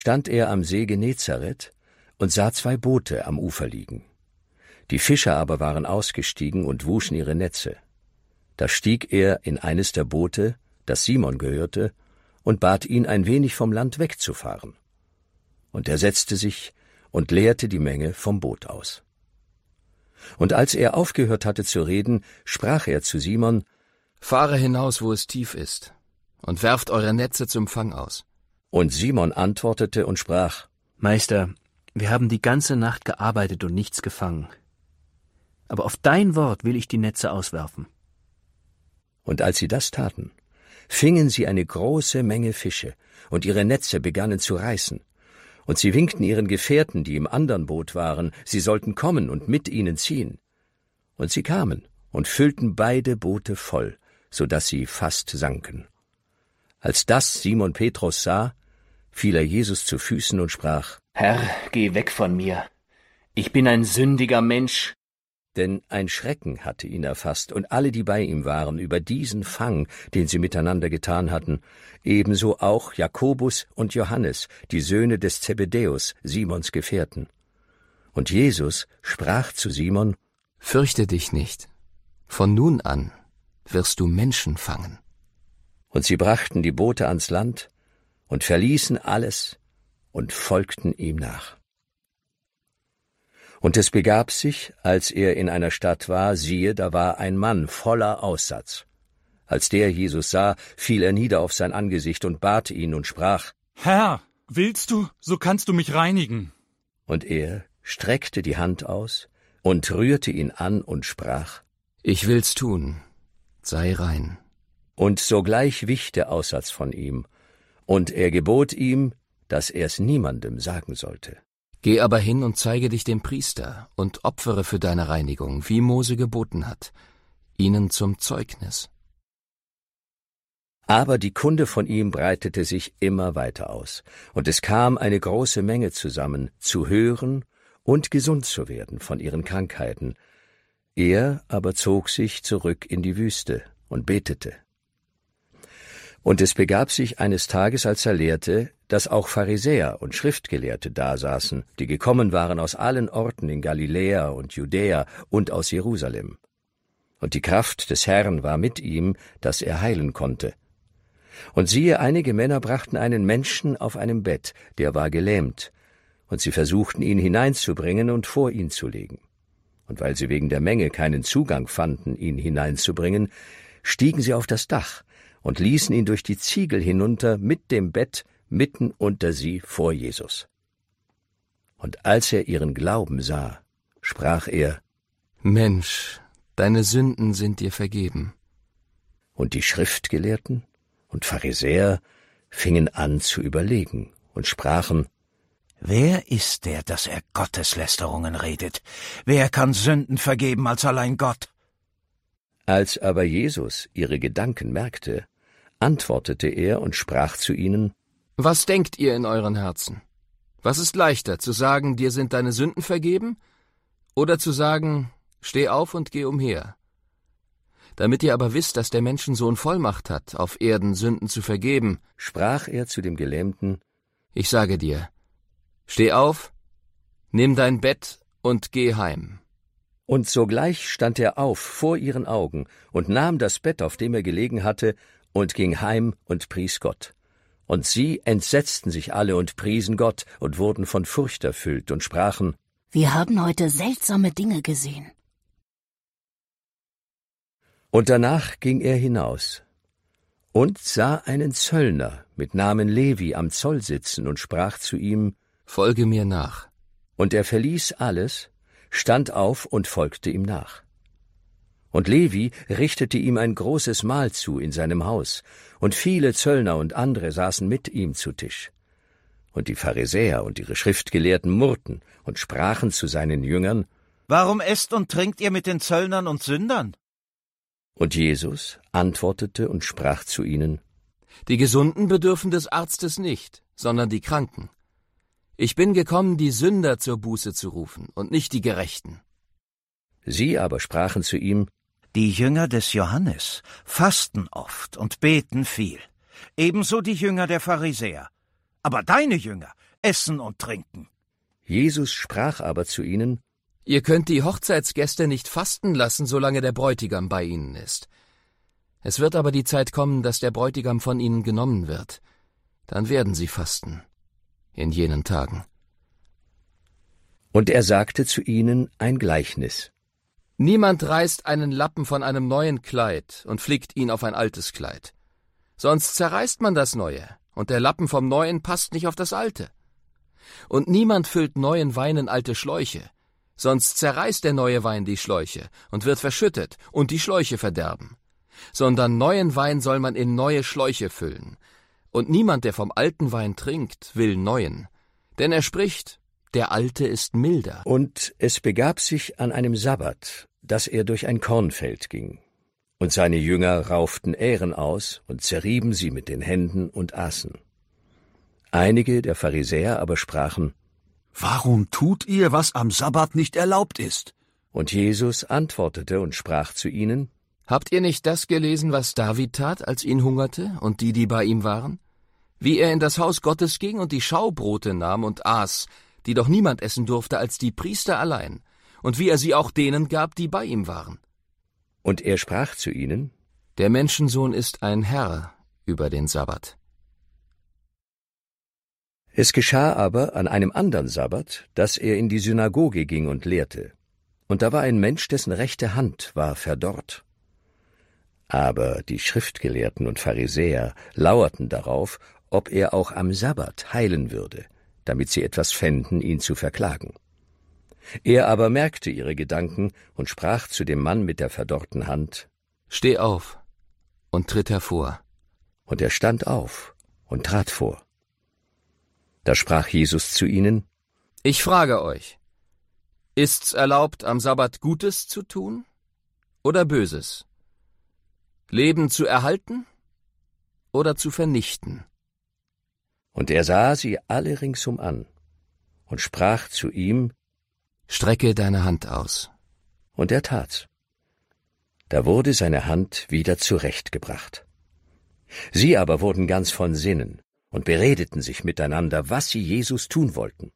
stand er am See Genezareth und sah 2 Boote am Ufer liegen. Die Fischer aber waren ausgestiegen und wuschen ihre Netze. Da stieg er in eines der Boote, das Simon gehörte, und bat ihn, ein wenig vom Land wegzufahren. Und er setzte sich und leerte die Menge vom Boot aus. Und als er aufgehört hatte zu reden, sprach er zu Simon: »Fahre hinaus, wo es tief ist, und werft eure Netze zum Fang aus.« Und Simon antwortete und sprach: »Meister, wir haben die ganze Nacht gearbeitet und nichts gefangen. Aber auf dein Wort will ich die Netze auswerfen.« Und als sie das taten, fingen sie eine große Menge Fische, und ihre Netze begannen zu reißen. Und sie winkten ihren Gefährten, die im anderen Boot waren, sie sollten kommen und mit ihnen ziehen. Und sie kamen und füllten beide Boote voll, so dass sie fast sanken. Als das Simon Petrus sah, fiel er Jesus zu Füßen und sprach: »Herr, geh weg von mir. Ich bin ein sündiger Mensch.« Denn ein Schrecken hatte ihn erfasst und alle, die bei ihm waren, über diesen Fang, den sie miteinander getan hatten, ebenso auch Jakobus und Johannes, die Söhne des Zebedäus, Simons Gefährten. Und Jesus sprach zu Simon: »Fürchte dich nicht. Von nun an wirst du Menschen fangen.« Und sie brachten die Boote ans Land und verließen alles und folgten ihm nach. Und es begab sich, als er in einer Stadt war, siehe, da war ein Mann voller Aussatz. Als der Jesus sah, fiel er nieder auf sein Angesicht und bat ihn und sprach: »Herr, willst du, so kannst du mich reinigen.« Und er streckte die Hand aus und rührte ihn an und sprach: »Ich will's tun, sei rein.« Und sogleich wich der Aussatz von ihm, und er gebot ihm, dass er's niemandem sagen sollte. »Geh aber hin und zeige dich dem Priester und opfere für deine Reinigung, wie Mose geboten hat, ihnen zum Zeugnis.« Aber die Kunde von ihm breitete sich immer weiter aus, und es kam eine große Menge zusammen, zu hören und gesund zu werden von ihren Krankheiten. Er aber zog sich zurück in die Wüste und betete. Und es begab sich eines Tages, als er lehrte, dass auch Pharisäer und Schriftgelehrte dasaßen, die gekommen waren aus allen Orten in Galiläa und Judäa und aus Jerusalem. Und die Kraft des Herrn war mit ihm, dass er heilen konnte. Und siehe, einige Männer brachten einen Menschen auf einem Bett, der war gelähmt, und sie versuchten, ihn hineinzubringen und vor ihn zu legen. Und weil sie wegen der Menge keinen Zugang fanden, ihn hineinzubringen, stiegen sie auf das Dach und ließen ihn durch die Ziegel hinunter mit dem Bett mitten unter sie vor Jesus. Und als er ihren Glauben sah, sprach er: »Mensch, deine Sünden sind dir vergeben.« Und die Schriftgelehrten und Pharisäer fingen an zu überlegen und sprachen: Wer ist der, dass er Gotteslästerungen redet? Wer kann Sünden vergeben als allein Gott? Als aber Jesus ihre Gedanken merkte, antwortete er und sprach zu ihnen: »Was denkt ihr in euren Herzen? Was ist leichter, zu sagen, dir sind deine Sünden vergeben, oder zu sagen, steh auf und geh umher? Damit ihr aber wisst, dass der Menschensohn Vollmacht hat, auf Erden Sünden zu vergeben«, sprach er zu dem Gelähmten: »Ich sage dir, steh auf, nimm dein Bett und geh heim.« Und sogleich stand er auf vor ihren Augen und nahm das Bett, auf dem er gelegen hatte, und ging heim und pries Gott. Und sie entsetzten sich alle und priesen Gott und wurden von Furcht erfüllt und sprachen: Wir haben heute seltsame Dinge gesehen. Und danach ging er hinaus und sah einen Zöllner mit Namen Levi am Zoll sitzen und sprach zu ihm: »Folge mir nach.« Und er verließ alles, stand auf und folgte ihm nach. Und Levi richtete ihm ein großes Mahl zu in seinem Haus, und viele Zöllner und andere saßen mit ihm zu Tisch. Und die Pharisäer und ihre Schriftgelehrten murrten und sprachen zu seinen Jüngern: Warum esst und trinkt ihr mit den Zöllnern und Sündern? Und Jesus antwortete und sprach zu ihnen: Die Gesunden bedürfen des Arztes nicht, sondern die Kranken. Ich bin gekommen, die Sünder zur Buße zu rufen und nicht die Gerechten. Sie aber sprachen zu ihm: Die Jünger des Johannes fasten oft und beten viel, ebenso die Jünger der Pharisäer. Aber deine Jünger essen und trinken. Jesus sprach aber zu ihnen: Ihr könnt die Hochzeitsgäste nicht fasten lassen, solange der Bräutigam bei ihnen ist. Es wird aber die Zeit kommen, dass der Bräutigam von ihnen genommen wird. Dann werden sie fasten, in jenen Tagen. Und er sagte zu ihnen ein Gleichnis. Niemand reißt einen Lappen von einem neuen Kleid und flickt ihn auf ein altes Kleid. Sonst zerreißt man das Neue, und der Lappen vom Neuen passt nicht auf das Alte. Und niemand füllt neuen Wein in alte Schläuche, sonst zerreißt der neue Wein die Schläuche und wird verschüttet und die Schläuche verderben. Sondern neuen Wein soll man in neue Schläuche füllen. Und niemand, der vom alten Wein trinkt, will neuen. Denn er spricht, der alte ist milder. Und es begab sich an einem Sabbat, dass er durch ein Kornfeld ging. Und seine Jünger rauften Ähren aus und zerrieben sie mit den Händen und aßen. Einige der Pharisäer aber sprachen: Warum tut ihr, was am Sabbat nicht erlaubt ist? Und Jesus antwortete und sprach zu ihnen: Habt ihr nicht das gelesen, was David tat, als ihn hungerte, und die bei ihm waren? Wie er in das Haus Gottes ging und die Schaubrote nahm und aß, die doch niemand essen durfte als die Priester allein, und wie er sie auch denen gab, die bei ihm waren. Und er sprach zu ihnen: Der Menschensohn ist ein Herr über den Sabbat. Es geschah aber an einem andern Sabbat, dass er in die Synagoge ging und lehrte. Und da war ein Mensch, dessen rechte Hand war verdorrt. Aber die Schriftgelehrten und Pharisäer lauerten darauf, ob er auch am Sabbat heilen würde, damit sie etwas fänden, ihn zu verklagen. Er aber merkte ihre Gedanken und sprach zu dem Mann mit der verdorrten Hand: Steh auf und tritt hervor. Und er stand auf und trat vor. Da sprach Jesus zu ihnen: Ich frage euch, ist's erlaubt, am Sabbat Gutes zu tun oder Böses? Leben zu erhalten oder zu vernichten? Und er sah sie alle ringsum an und sprach zu ihm: Strecke deine Hand aus. Und er tat's. Da wurde seine Hand wieder zurechtgebracht. Sie aber wurden ganz von Sinnen und beredeten sich miteinander, was sie Jesus tun wollten.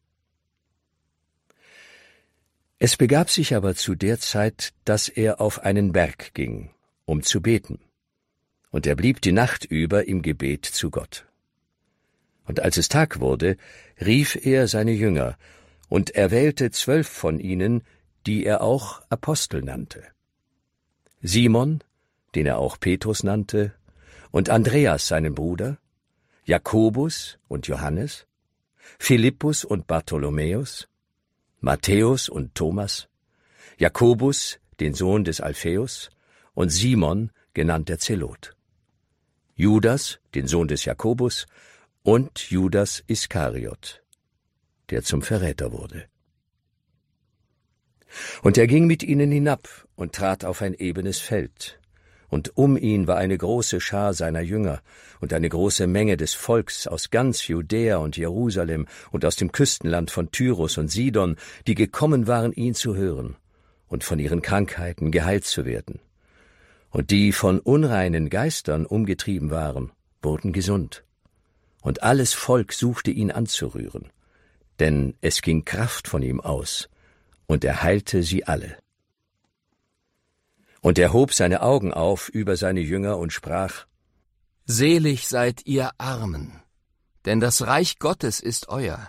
Es begab sich aber zu der Zeit, dass er auf einen Berg ging, um zu beten. Und er blieb die Nacht über im Gebet zu Gott. Und als es Tag wurde, rief er seine Jünger und erwählte 12 von ihnen, die er auch Apostel nannte. Simon, den er auch Petrus nannte, und Andreas seinen Bruder, Jakobus und Johannes, Philippus und Bartholomäus, Matthäus und Thomas, Jakobus, den Sohn des Alpheus, und Simon, genannt der Zelot, Judas, den Sohn des Jakobus, und Judas Iskariot, der zum Verräter wurde. Und er ging mit ihnen hinab und trat auf ein ebenes Feld, und um ihn war eine große Schar seiner Jünger und eine große Menge des Volks aus ganz Judäa und Jerusalem und aus dem Küstenland von Tyrus und Sidon, die gekommen waren, ihn zu hören und von ihren Krankheiten geheilt zu werden. Und die von unreinen Geistern umgetrieben waren, wurden gesund. Und alles Volk suchte ihn anzurühren, denn es ging Kraft von ihm aus, und er heilte sie alle. Und er hob seine Augen auf über seine Jünger und sprach: Selig seid ihr Armen, denn das Reich Gottes ist euer.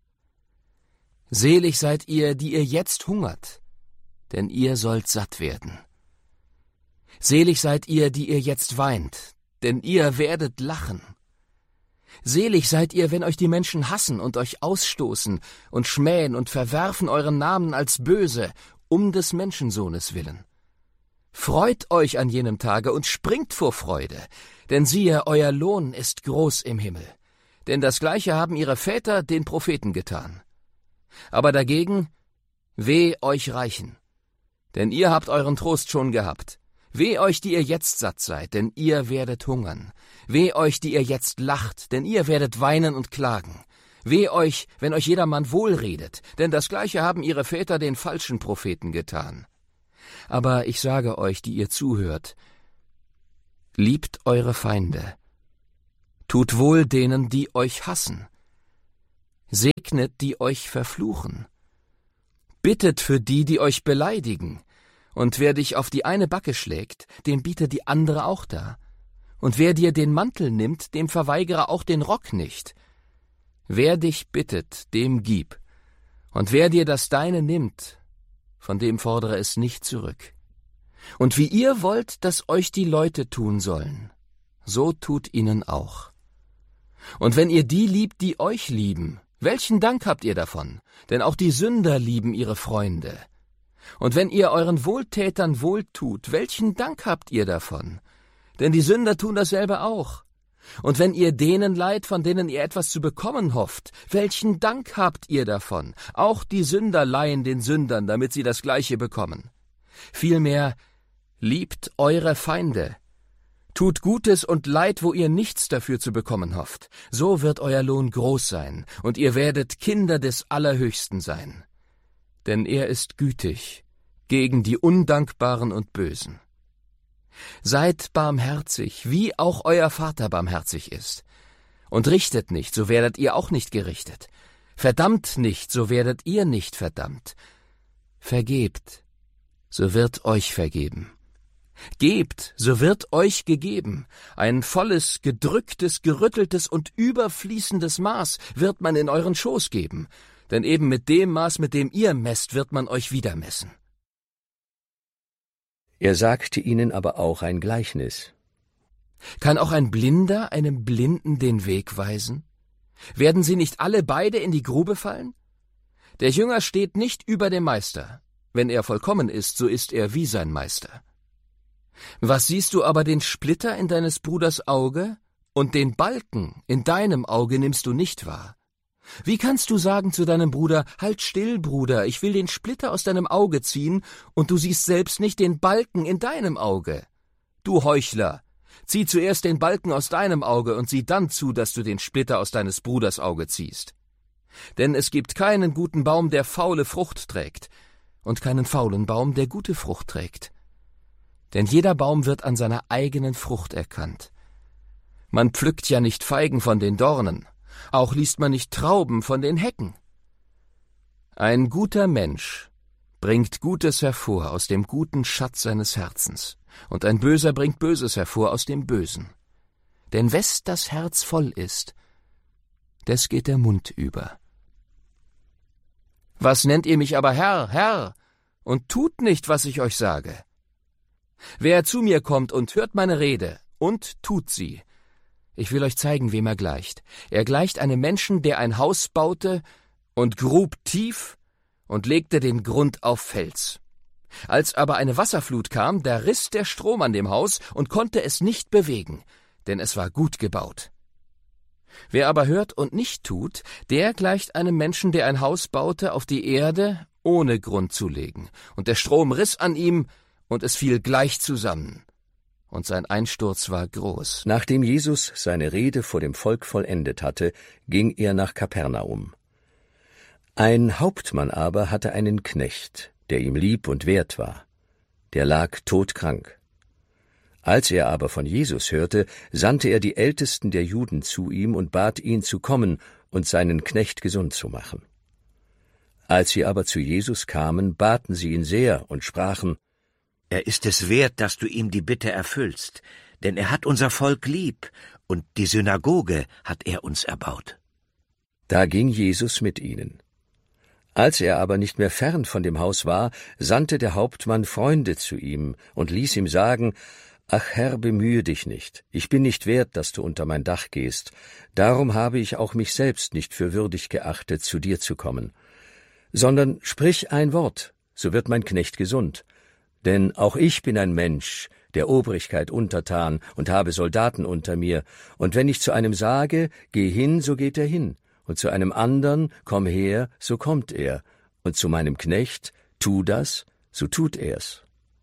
Selig seid ihr, die ihr jetzt hungert, denn ihr sollt satt werden. Selig seid ihr, die ihr jetzt weint, denn ihr werdet lachen. Selig seid ihr, wenn euch die Menschen hassen und euch ausstoßen und schmähen und verwerfen euren Namen als böse, um des Menschensohnes willen. Freut euch an jenem Tage und springt vor Freude, denn siehe, euer Lohn ist groß im Himmel. Denn das Gleiche haben ihre Väter den Propheten getan. Aber dagegen, weh euch Reichen, denn ihr habt euren Trost schon gehabt. Weh euch, die ihr jetzt satt seid, denn ihr werdet hungern. Weh euch, die ihr jetzt lacht, denn ihr werdet weinen und klagen. Weh euch, wenn euch jedermann wohlredet, denn das Gleiche haben ihre Väter den falschen Propheten getan. Aber ich sage euch, die ihr zuhört, liebt eure Feinde, tut wohl denen, die euch hassen, segnet, die euch verfluchen. Bittet für die, die euch beleidigen. Und wer dich auf die eine Backe schlägt, dem biete die andere auch dar. Und wer dir den Mantel nimmt, dem verweigere auch den Rock nicht. Wer dich bittet, dem gib. Und wer dir das Deine nimmt, von dem fordere es nicht zurück. Und wie ihr wollt, dass euch die Leute tun sollen, so tut ihnen auch. Und wenn ihr die liebt, die euch lieben, welchen Dank habt ihr davon? Denn auch die Sünder lieben ihre Freunde. Und wenn ihr euren Wohltätern wohltut, welchen Dank habt ihr davon? Denn die Sünder tun dasselbe auch. Und wenn ihr denen leiht, von denen ihr etwas zu bekommen hofft, welchen Dank habt ihr davon? Auch die Sünder leihen den Sündern, damit sie das Gleiche bekommen. Vielmehr, liebt eure Feinde. Tut Gutes und Leid, wo ihr nichts dafür zu bekommen hofft. So wird euer Lohn groß sein, und ihr werdet Kinder des Allerhöchsten sein. Denn er ist gütig gegen die Undankbaren und Bösen. Seid barmherzig, wie auch euer Vater barmherzig ist. Und richtet nicht, so werdet ihr auch nicht gerichtet. Verdammt nicht, so werdet ihr nicht verdammt. Vergebt, so wird euch vergeben. Gebt, so wird euch gegeben. Ein volles, gedrücktes, gerütteltes und überfließendes Maß wird man in euren Schoß geben. Denn eben mit dem Maß, mit dem ihr messt, wird man euch wieder messen. Er sagte ihnen aber auch ein Gleichnis. Kann auch ein Blinder einem Blinden den Weg weisen? Werden sie nicht alle beide in die Grube fallen? Der Jünger steht nicht über dem Meister. Wenn er vollkommen ist, so ist er wie sein Meister. Was siehst du aber den Splitter in deines Bruders Auge, und den Balken in deinem Auge nimmst du nicht wahr? Wie kannst du sagen zu deinem Bruder, halt still, Bruder, ich will den Splitter aus deinem Auge ziehen, und du siehst selbst nicht den Balken in deinem Auge? Du Heuchler, zieh zuerst den Balken aus deinem Auge und sieh dann zu, dass du den Splitter aus deines Bruders Auge ziehst. Denn es gibt keinen guten Baum, der faule Frucht trägt, und keinen faulen Baum, der gute Frucht trägt. Denn jeder Baum wird an seiner eigenen Frucht erkannt. Man pflückt ja nicht Feigen von den Dornen, auch liest man nicht Trauben von den Hecken. Ein guter Mensch bringt Gutes hervor aus dem guten Schatz seines Herzens, und ein Böser bringt Böses hervor aus dem Bösen. Denn wes das Herz voll ist, des geht der Mund über. Was nennt ihr mich aber Herr, Herr, und tut nicht, was ich euch sage? Wer zu mir kommt und hört meine Rede und tut sie, ich will euch zeigen, wem er gleicht. Er gleicht einem Menschen, der ein Haus baute und grub tief und legte den Grund auf Fels. Als aber eine Wasserflut kam, da riss der Strom an dem Haus und konnte es nicht bewegen, denn es war gut gebaut. Wer aber hört und nicht tut, der gleicht einem Menschen, der ein Haus baute auf die Erde, ohne Grund zu legen. Und der Strom riss an ihm, und es fiel gleich zusammen. Und sein Einsturz war groß. Nachdem Jesus seine Rede vor dem Volk vollendet hatte, ging er nach Kapernaum. Ein Hauptmann aber hatte einen Knecht, der ihm lieb und wert war. Der lag todkrank. Als er aber von Jesus hörte, sandte er die Ältesten der Juden zu ihm und bat ihn zu kommen und seinen Knecht gesund zu machen. Als sie aber zu Jesus kamen, baten sie ihn sehr und sprachen: Er ist es wert, dass du ihm die Bitte erfüllst, denn er hat unser Volk lieb, und die Synagoge hat er uns erbaut. Da ging Jesus mit ihnen. Als er aber nicht mehr fern von dem Haus war, sandte der Hauptmann Freunde zu ihm und ließ ihm sagen: »Ach Herr, bemühe dich nicht, ich bin nicht wert, dass du unter mein Dach gehst, darum habe ich auch mich selbst nicht für würdig geachtet, zu dir zu kommen. Sondern sprich ein Wort, so wird mein Knecht gesund. Denn auch ich bin ein Mensch, der Obrigkeit untertan und habe Soldaten unter mir, und wenn ich zu einem sage, geh hin, so geht er hin, und zu einem andern, komm her, so kommt er, und zu meinem Knecht, tu das, so tut er's.«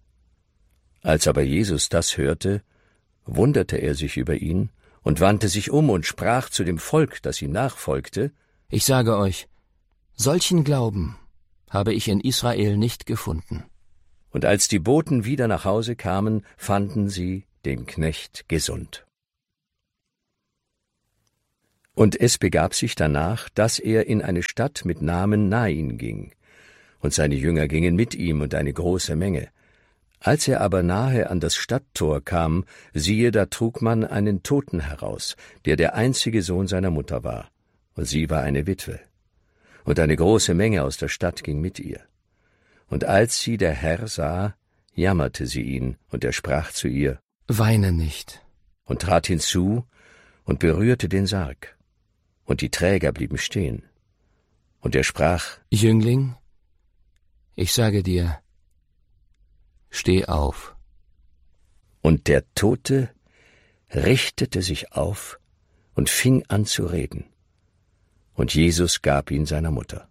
Als aber Jesus das hörte, wunderte er sich über ihn und wandte sich um und sprach zu dem Volk, das ihm nachfolgte: Ich sage euch, solchen Glauben habe ich in Israel nicht gefunden. Und als die Boten wieder nach Hause kamen, fanden sie den Knecht gesund. Und es begab sich danach, dass er in eine Stadt mit Namen Nain ging. Und seine Jünger gingen mit ihm und eine große Menge. Als er aber nahe an das Stadttor kam, siehe, da trug man einen Toten heraus, der einzige Sohn seiner Mutter war. Und sie war eine Witwe. Und eine große Menge aus der Stadt ging mit ihr. Und als sie der Herr sah, jammerte sie ihn, und er sprach zu ihr: Weine nicht. Und trat hinzu und berührte den Sarg. Und die Träger blieben stehen. Und er sprach: Jüngling, ich sage dir, steh auf. Und der Tote richtete sich auf und fing an zu reden. Und Jesus gab ihn seiner Mutter.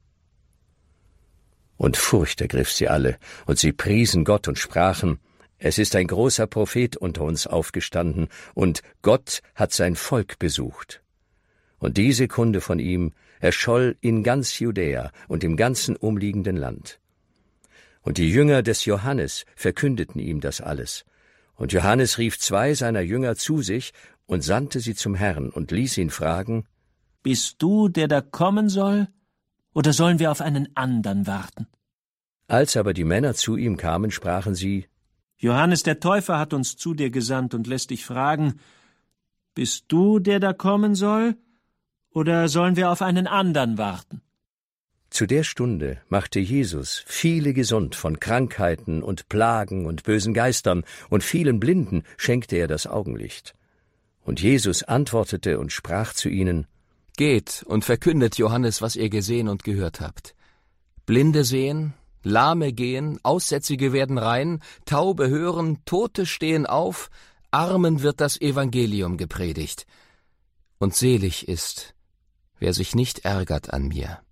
Und Furcht ergriff sie alle, und sie priesen Gott und sprachen: Es ist ein großer Prophet unter uns aufgestanden, und Gott hat sein Volk besucht. Und diese Kunde von ihm erscholl in ganz Judäa und im ganzen umliegenden Land. Und die Jünger des Johannes verkündeten ihm das alles. Und Johannes rief 2 seiner Jünger zu sich und sandte sie zum Herrn und ließ ihn fragen: Bist du, der da kommen soll, oder sollen wir auf einen anderen warten? Als aber die Männer zu ihm kamen, sprachen sie: Johannes der Täufer hat uns zu dir gesandt und lässt dich fragen: Bist du, der da kommen soll, oder sollen wir auf einen anderen warten? Zu der Stunde machte Jesus viele gesund von Krankheiten und Plagen und bösen Geistern, und vielen Blinden schenkte er das Augenlicht. Und Jesus antwortete und sprach zu ihnen: Geht und verkündet Johannes, was ihr gesehen und gehört habt. Blinde sehen, Lahme gehen, Aussätzige werden rein, Taube hören, Tote stehen auf, Armen wird das Evangelium gepredigt. Und selig ist, wer sich nicht ärgert an mir.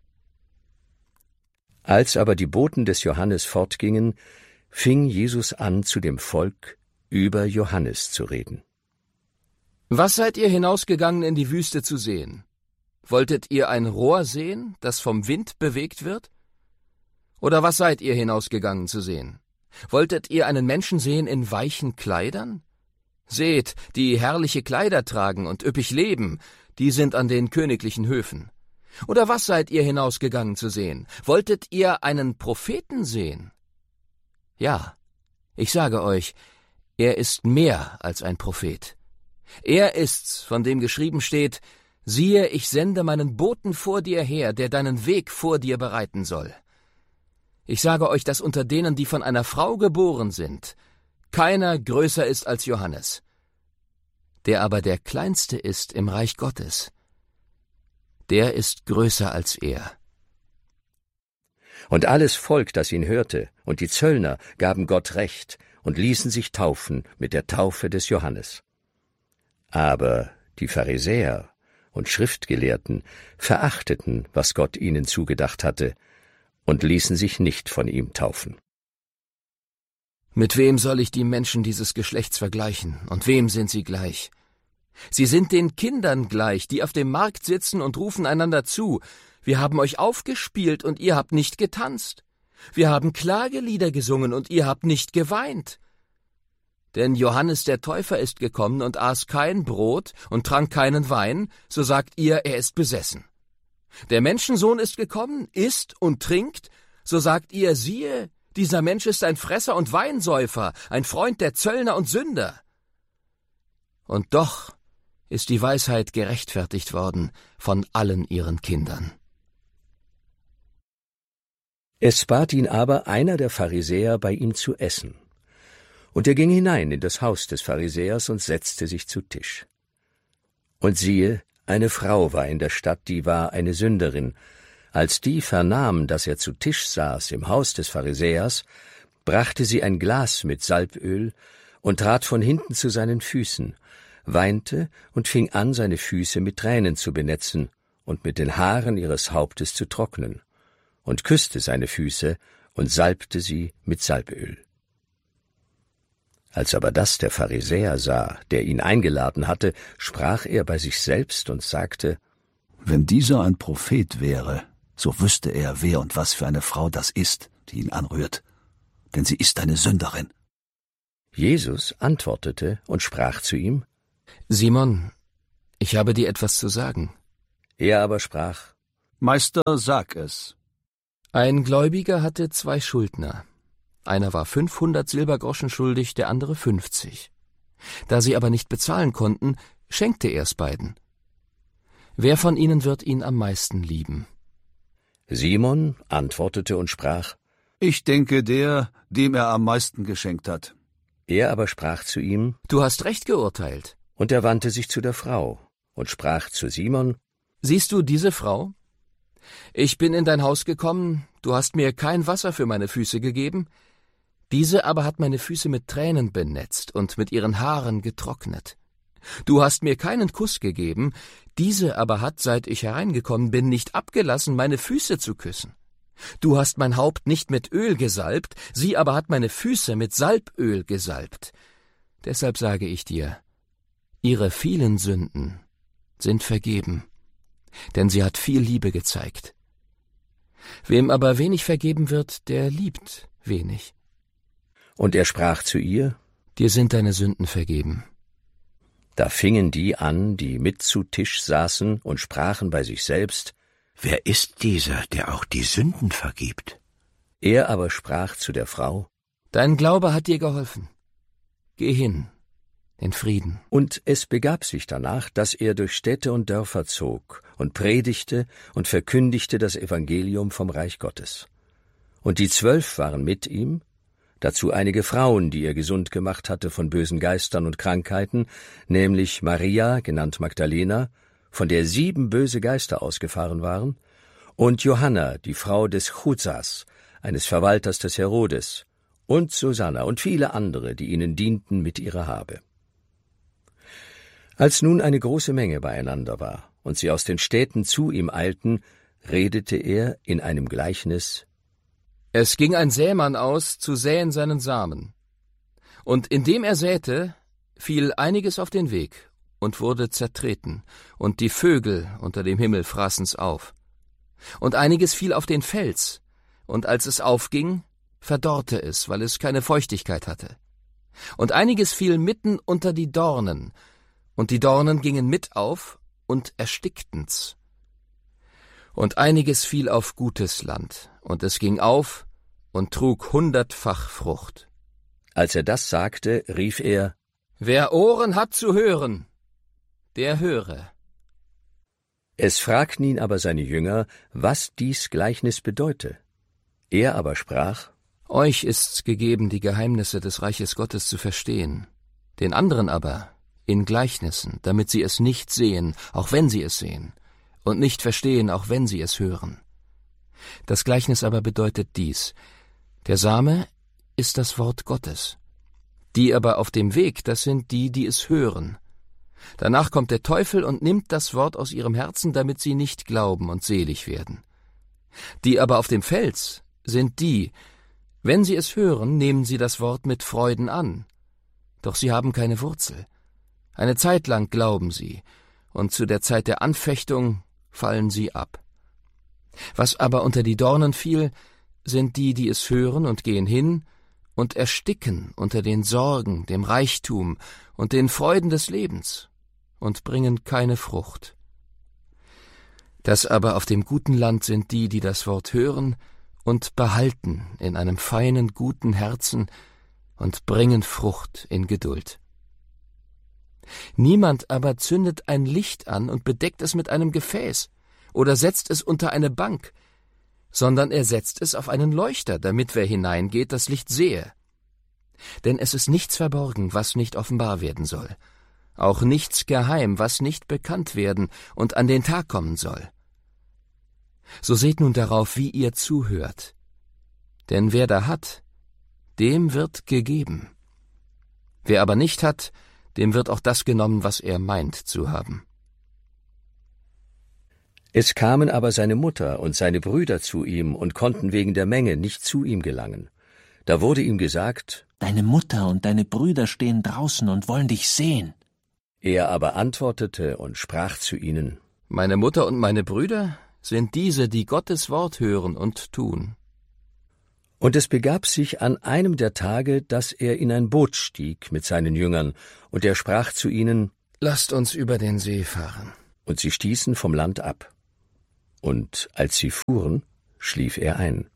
Als aber die Boten des Johannes fortgingen, fing Jesus an, zu dem Volk über Johannes zu reden. Was seid ihr hinausgegangen in die Wüste zu sehen? Wolltet ihr ein Rohr sehen, das vom Wind bewegt wird? Oder was seid ihr hinausgegangen zu sehen? Wolltet ihr einen Menschen sehen in weichen Kleidern? Seht, die herrliche Kleider tragen und üppig leben, die sind an den königlichen Höfen. Oder was seid ihr hinausgegangen zu sehen? Wolltet ihr einen Propheten sehen? Ja, ich sage euch, er ist mehr als ein Prophet. Er ist's, von dem geschrieben steht: Siehe, ich sende meinen Boten vor dir her, der deinen Weg vor dir bereiten soll. Ich sage euch, dass unter denen, die von einer Frau geboren sind, keiner größer ist als Johannes. Der aber der Kleinste ist im Reich Gottes, der ist größer als er. Und alles Volk, das ihn hörte, und die Zöllner gaben Gott Recht und ließen sich taufen mit der Taufe des Johannes. Aber die Pharisäer und Schriftgelehrten verachteten, was Gott ihnen zugedacht hatte, und ließen sich nicht von ihm taufen. Mit wem soll ich die Menschen dieses Geschlechts vergleichen, und wem sind sie gleich? Sie sind den Kindern gleich, die auf dem Markt sitzen und rufen einander zu: Wir haben euch aufgespielt, und ihr habt nicht getanzt. Wir haben Klagelieder gesungen, und ihr habt nicht geweint. Denn Johannes der Täufer ist gekommen und aß kein Brot und trank keinen Wein, so sagt ihr, er ist besessen. Der Menschensohn ist gekommen, isst und trinkt, so sagt ihr, siehe, dieser Mensch ist ein Fresser und Weinsäufer, ein Freund der Zöllner und Sünder. Und doch ist die Weisheit gerechtfertigt worden von allen ihren Kindern. Es bat ihn aber einer der Pharisäer, bei ihm zu essen. Und er ging hinein in das Haus des Pharisäers und setzte sich zu Tisch. Und siehe, eine Frau war in der Stadt, die war eine Sünderin. Als die vernahm, dass er zu Tisch saß im Haus des Pharisäers, brachte sie ein Glas mit Salböl und trat von hinten zu seinen Füßen, weinte und fing an, seine Füße mit Tränen zu benetzen und mit den Haaren ihres Hauptes zu trocknen, und küsste seine Füße und salbte sie mit Salböl. Als aber das der Pharisäer sah, der ihn eingeladen hatte, sprach er bei sich selbst und sagte: Wenn dieser ein Prophet wäre, so wüsste er, wer und was für eine Frau das ist, die ihn anrührt, denn sie ist eine Sünderin. Jesus antwortete und sprach zu ihm: Simon, Ich habe dir etwas zu sagen. Er aber sprach: Meister, sag es. Ein Gläubiger hatte 2 Schuldner. Einer war 500 Silbergroschen schuldig, der andere 50. Da sie aber nicht bezahlen konnten, schenkte er es beiden. Wer von ihnen wird ihn am meisten lieben? Simon antwortete und sprach: Ich denke, der, dem er am meisten geschenkt hat. Er aber sprach zu ihm: Du hast recht geurteilt. Und er wandte sich zu der Frau und sprach zu Simon: Siehst du diese Frau? Ich bin in dein Haus gekommen, du hast mir kein Wasser für meine Füße gegeben, diese aber hat meine Füße mit Tränen benetzt und mit ihren Haaren getrocknet. Du hast mir keinen Kuss gegeben, diese aber hat, seit ich hereingekommen bin, nicht abgelassen, meine Füße zu küssen. Du hast mein Haupt nicht mit Öl gesalbt, sie aber hat meine Füße mit Salböl gesalbt. Deshalb sage ich dir, ihre vielen Sünden sind vergeben, denn sie hat viel Liebe gezeigt. Wem aber wenig vergeben wird, der liebt wenig. Und er sprach zu ihr: Dir sind deine Sünden vergeben. Da fingen die an, die mit zu Tisch saßen, und sprachen bei sich selbst: Wer ist dieser, der auch die Sünden vergibt? Er aber sprach zu der Frau: Dein Glaube hat dir geholfen. Geh hin, in Frieden. Und es begab sich danach, dass er durch Städte und Dörfer zog und predigte und verkündigte das Evangelium vom Reich Gottes. Und die 12 waren mit ihm, dazu einige Frauen, die er gesund gemacht hatte von bösen Geistern und Krankheiten, nämlich Maria, genannt Magdalena, von der 7 böse Geister ausgefahren waren, und Johanna, die Frau des Chuzas, eines Verwalters des Herodes, und Susanna und viele andere, die ihnen dienten mit ihrer Habe. Als nun eine große Menge beieinander war und sie aus den Städten zu ihm eilten, redete er in einem Gleichnis: Es ging ein Sämann aus, zu säen seinen Samen. Und indem er säte, fiel einiges auf den Weg und wurde zertreten, und die Vögel unter dem Himmel fraßen's auf. Und einiges fiel auf den Fels, und als es aufging, verdorrte es, weil es keine Feuchtigkeit hatte. Und einiges fiel mitten unter die Dornen, und die Dornen gingen mit auf und erstickten's. Und einiges fiel auf gutes Land, und es ging auf und trug 100-fach Frucht. Als er das sagte, rief er: Wer Ohren hat zu hören, der höre. Es fragten ihn aber seine Jünger, was dies Gleichnis bedeute. Er aber sprach: Euch ist's gegeben, die Geheimnisse des Reiches Gottes zu verstehen, den anderen aber in Gleichnissen, damit sie es nicht sehen, auch wenn sie es sehen, und nicht verstehen, auch wenn sie es hören. Das Gleichnis aber bedeutet dies: Der Same ist das Wort Gottes. Die aber auf dem Weg, das sind die, die es hören. Danach kommt der Teufel und nimmt das Wort aus ihrem Herzen, damit sie nicht glauben und selig werden. Die aber auf dem Fels sind die, wenn sie es hören, nehmen sie das Wort mit Freuden an. Doch sie haben keine Wurzel. Eine Zeit lang glauben sie, und zu der Zeit der Anfechtung fallen sie ab. Was aber unter die Dornen fiel, sind die, die es hören und gehen hin und ersticken unter den Sorgen, dem Reichtum und den Freuden des Lebens und bringen keine Frucht. Das aber auf dem guten Land sind die, die das Wort hören und behalten in einem feinen, guten Herzen und bringen Frucht in Geduld. Niemand aber zündet ein Licht an und bedeckt es mit einem Gefäß oder setzt es unter eine Bank, sondern er setzt es auf einen Leuchter, damit wer hineingeht, das Licht sehe. Denn es ist nichts verborgen, was nicht offenbar werden soll, auch nichts geheim, was nicht bekannt werden und an den Tag kommen soll. So seht nun darauf, wie ihr zuhört. Denn wer da hat, dem wird gegeben. Wer aber nicht hat, dem wird auch das genommen, was er meint zu haben. Es kamen aber seine Mutter und seine Brüder zu ihm und konnten wegen der Menge nicht zu ihm gelangen. Da wurde ihm gesagt: Deine Mutter und deine Brüder stehen draußen und wollen dich sehen. Er aber antwortete und sprach zu ihnen: Meine Mutter und meine Brüder sind diese, die Gottes Wort hören und tun. Und es begab sich an einem der Tage, dass er in ein Boot stieg mit seinen Jüngern, und er sprach zu ihnen: lasst uns über den See fahren. Und sie stießen vom Land ab. Und als sie fuhren, schlief er ein.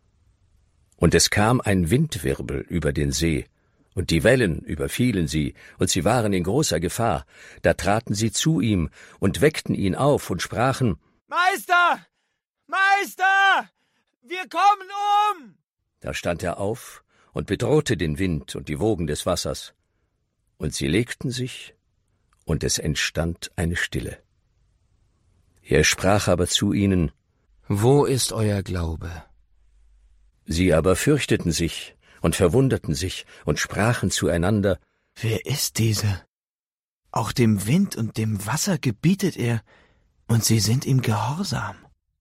Und es kam ein Windwirbel über den See, und die Wellen überfielen sie, und sie waren in großer Gefahr. Da traten sie zu ihm und weckten ihn auf und sprachen: Meister! Meister! Wir kommen um! Da stand er auf und bedrohte den Wind und die Wogen des Wassers. Und sie legten sich, und es entstand eine Stille. Er sprach aber zu ihnen: Wo ist euer Glaube? Sie aber fürchteten sich und verwunderten sich und sprachen zueinander: Wer ist dieser? Auch dem Wind und dem Wasser gebietet er, und sie sind ihm gehorsam.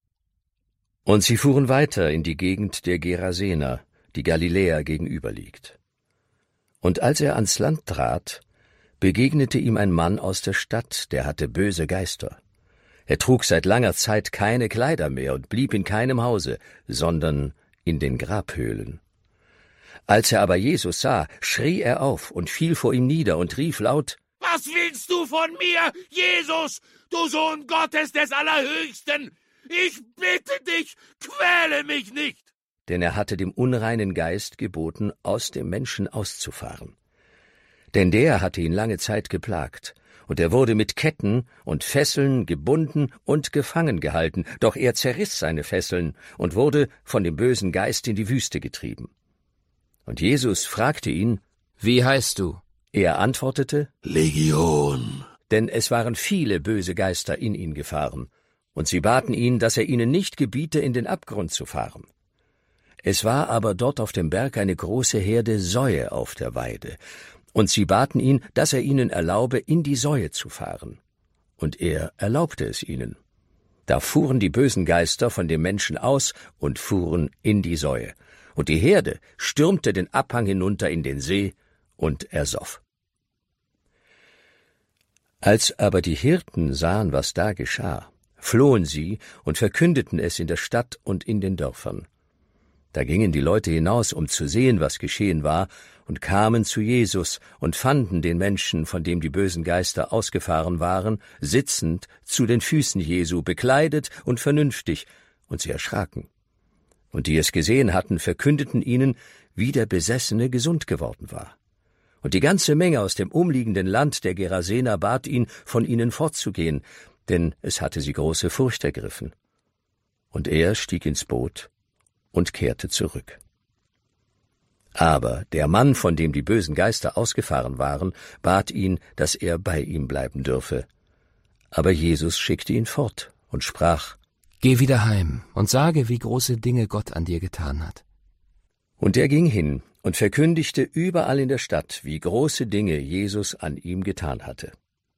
Und sie fuhren weiter in die Gegend der Gerasener, die Galiläa gegenüber liegt. Und als er ans Land trat, begegnete ihm ein Mann aus der Stadt, der hatte böse Geister. Er trug seit langer Zeit keine Kleider mehr und blieb in keinem Hause, sondern in den Grabhöhlen. Als er aber Jesus sah, schrie er auf und fiel vor ihm nieder und rief laut: Was willst du von mir, Jesus, du Sohn Gottes des Allerhöchsten? Ich bitte dich, quäle mich nicht! Denn er hatte dem unreinen Geist geboten, aus dem Menschen auszufahren. Denn der hatte ihn lange Zeit geplagt, und er wurde mit Ketten und Fesseln gebunden und gefangen gehalten, doch er zerriss seine Fesseln und wurde von dem bösen Geist in die Wüste getrieben. Und Jesus fragte ihn: Wie heißt du? Er antwortete: Legion. Denn es waren viele böse Geister in ihn gefahren, und sie baten ihn, dass er ihnen nicht gebiete, in den Abgrund zu fahren. Es war aber dort auf dem Berg eine große Herde Säue auf der Weide, und sie baten ihn, dass er ihnen erlaube, in die Säue zu fahren. Und er erlaubte es ihnen. Da fuhren die bösen Geister von dem Menschen aus und fuhren in die Säue. Und die Herde stürmte den Abhang hinunter in den See und ersoff. Als aber die Hirten sahen, was da geschah, flohen sie und verkündeten es in der Stadt und in den Dörfern. Da gingen die Leute hinaus, um zu sehen, was geschehen war, und kamen zu Jesus und fanden den Menschen, von dem die bösen Geister ausgefahren waren, sitzend zu den Füßen Jesu, bekleidet und vernünftig, und sie erschraken. Und die es gesehen hatten, verkündeten ihnen, wie der Besessene gesund geworden war. Und die ganze Menge aus dem umliegenden Land der Gerasener bat ihn, von ihnen fortzugehen, denn es hatte sie große Furcht ergriffen. Und er stieg ins Boot und kehrte zurück. Aber der Mann, von dem die bösen Geister ausgefahren waren, bat ihn, dass er bei ihm bleiben dürfe. Aber Jesus schickte ihn fort und sprach: Geh wieder heim und sage, wie große Dinge Gott an dir getan hat. Und er ging hin und verkündigte überall in der Stadt, wie große Dinge Jesus an ihm getan hatte.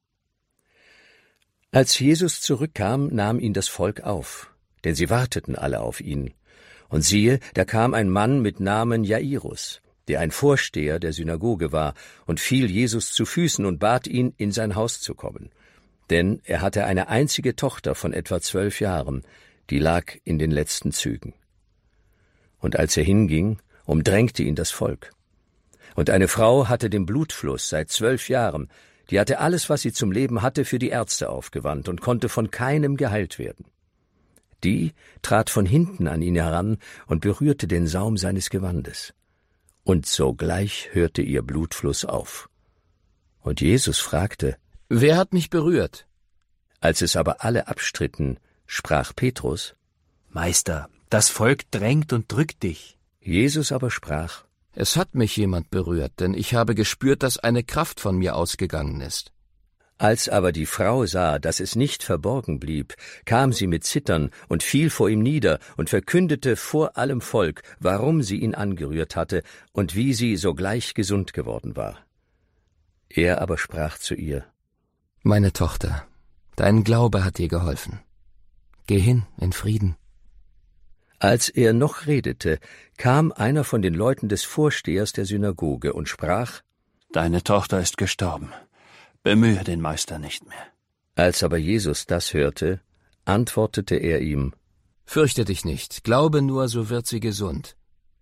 Als Jesus zurückkam, nahm ihn das Volk auf, denn sie warteten alle auf ihn. Und siehe, da kam ein Mann mit Namen Jairus, der ein Vorsteher der Synagoge war, und fiel Jesus zu Füßen und bat ihn, in sein Haus zu kommen. Denn er hatte eine einzige Tochter von etwa 12 Jahren, die lag in den letzten Zügen. Und als er hinging, umdrängte ihn das Volk. Und eine Frau hatte den Blutfluss seit 12 Jahren, die hatte alles, was sie zum Leben hatte, für die Ärzte aufgewandt und konnte von keinem geheilt werden. Die trat von hinten an ihn heran und berührte den Saum seines Gewandes. Und sogleich hörte ihr Blutfluss auf. Und Jesus fragte: Wer hat mich berührt? Als es aber alle abstritten, sprach Petrus: Meister, das Volk drängt und drückt dich. Jesus aber sprach: Es hat mich jemand berührt, denn ich habe gespürt, dass eine Kraft von mir ausgegangen ist. Als aber die Frau sah, dass es nicht verborgen blieb, kam sie mit Zittern und fiel vor ihm nieder und verkündete vor allem Volk, warum sie ihn angerührt hatte und wie sie sogleich gesund geworden war. Er aber sprach zu ihr: Meine Tochter, dein Glaube hat dir geholfen. Geh hin in Frieden. Als er noch redete, kam einer von den Leuten des Vorstehers der Synagoge und sprach: Deine Tochter ist gestorben. Bemühe den Meister nicht mehr. Als aber Jesus das hörte, antwortete er ihm: Fürchte dich nicht, glaube nur, so wird sie gesund.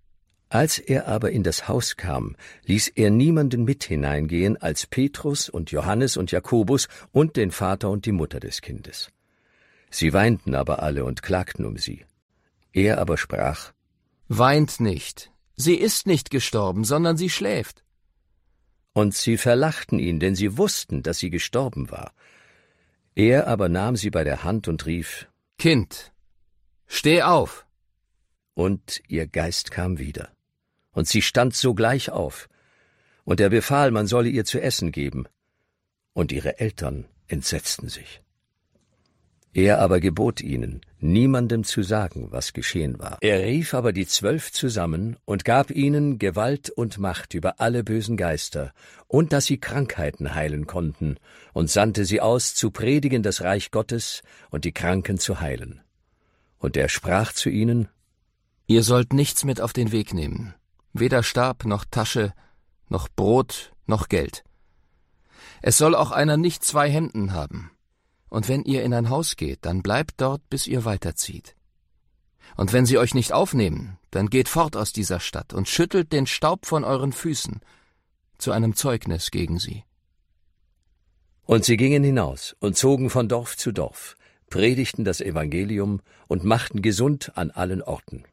Als er aber in das Haus kam, ließ er niemanden mit hineingehen als Petrus und Johannes und Jakobus und den Vater und die Mutter des Kindes. Sie weinten aber alle und klagten um sie. Er aber sprach: Weint nicht, sie ist nicht gestorben, sondern sie schläft. Und sie verlachten ihn, denn sie wussten, dass sie gestorben war. Er aber nahm sie bei der Hand und rief: Kind, steh auf! Und ihr Geist kam wieder. Und sie stand sogleich auf. Und er befahl, man solle ihr zu essen geben. Und ihre Eltern entsetzten sich. Er aber gebot ihnen, niemandem zu sagen, was geschehen war. Er rief aber die 12 zusammen und gab ihnen Gewalt und Macht über alle bösen Geister und dass sie Krankheiten heilen konnten und sandte sie aus, zu predigen das Reich Gottes und die Kranken zu heilen. Und er sprach zu ihnen: Ihr sollt nichts mit auf den Weg nehmen, weder Stab noch Tasche, noch Brot noch Geld. Es soll auch einer nicht 2 Hemden haben. Und wenn ihr in ein Haus geht, dann bleibt dort, bis ihr weiterzieht. Und wenn sie euch nicht aufnehmen, dann geht fort aus dieser Stadt und schüttelt den Staub von euren Füßen, zu einem Zeugnis gegen sie. Und sie gingen hinaus und zogen von Dorf zu Dorf, predigten das Evangelium und machten gesund an allen Orten.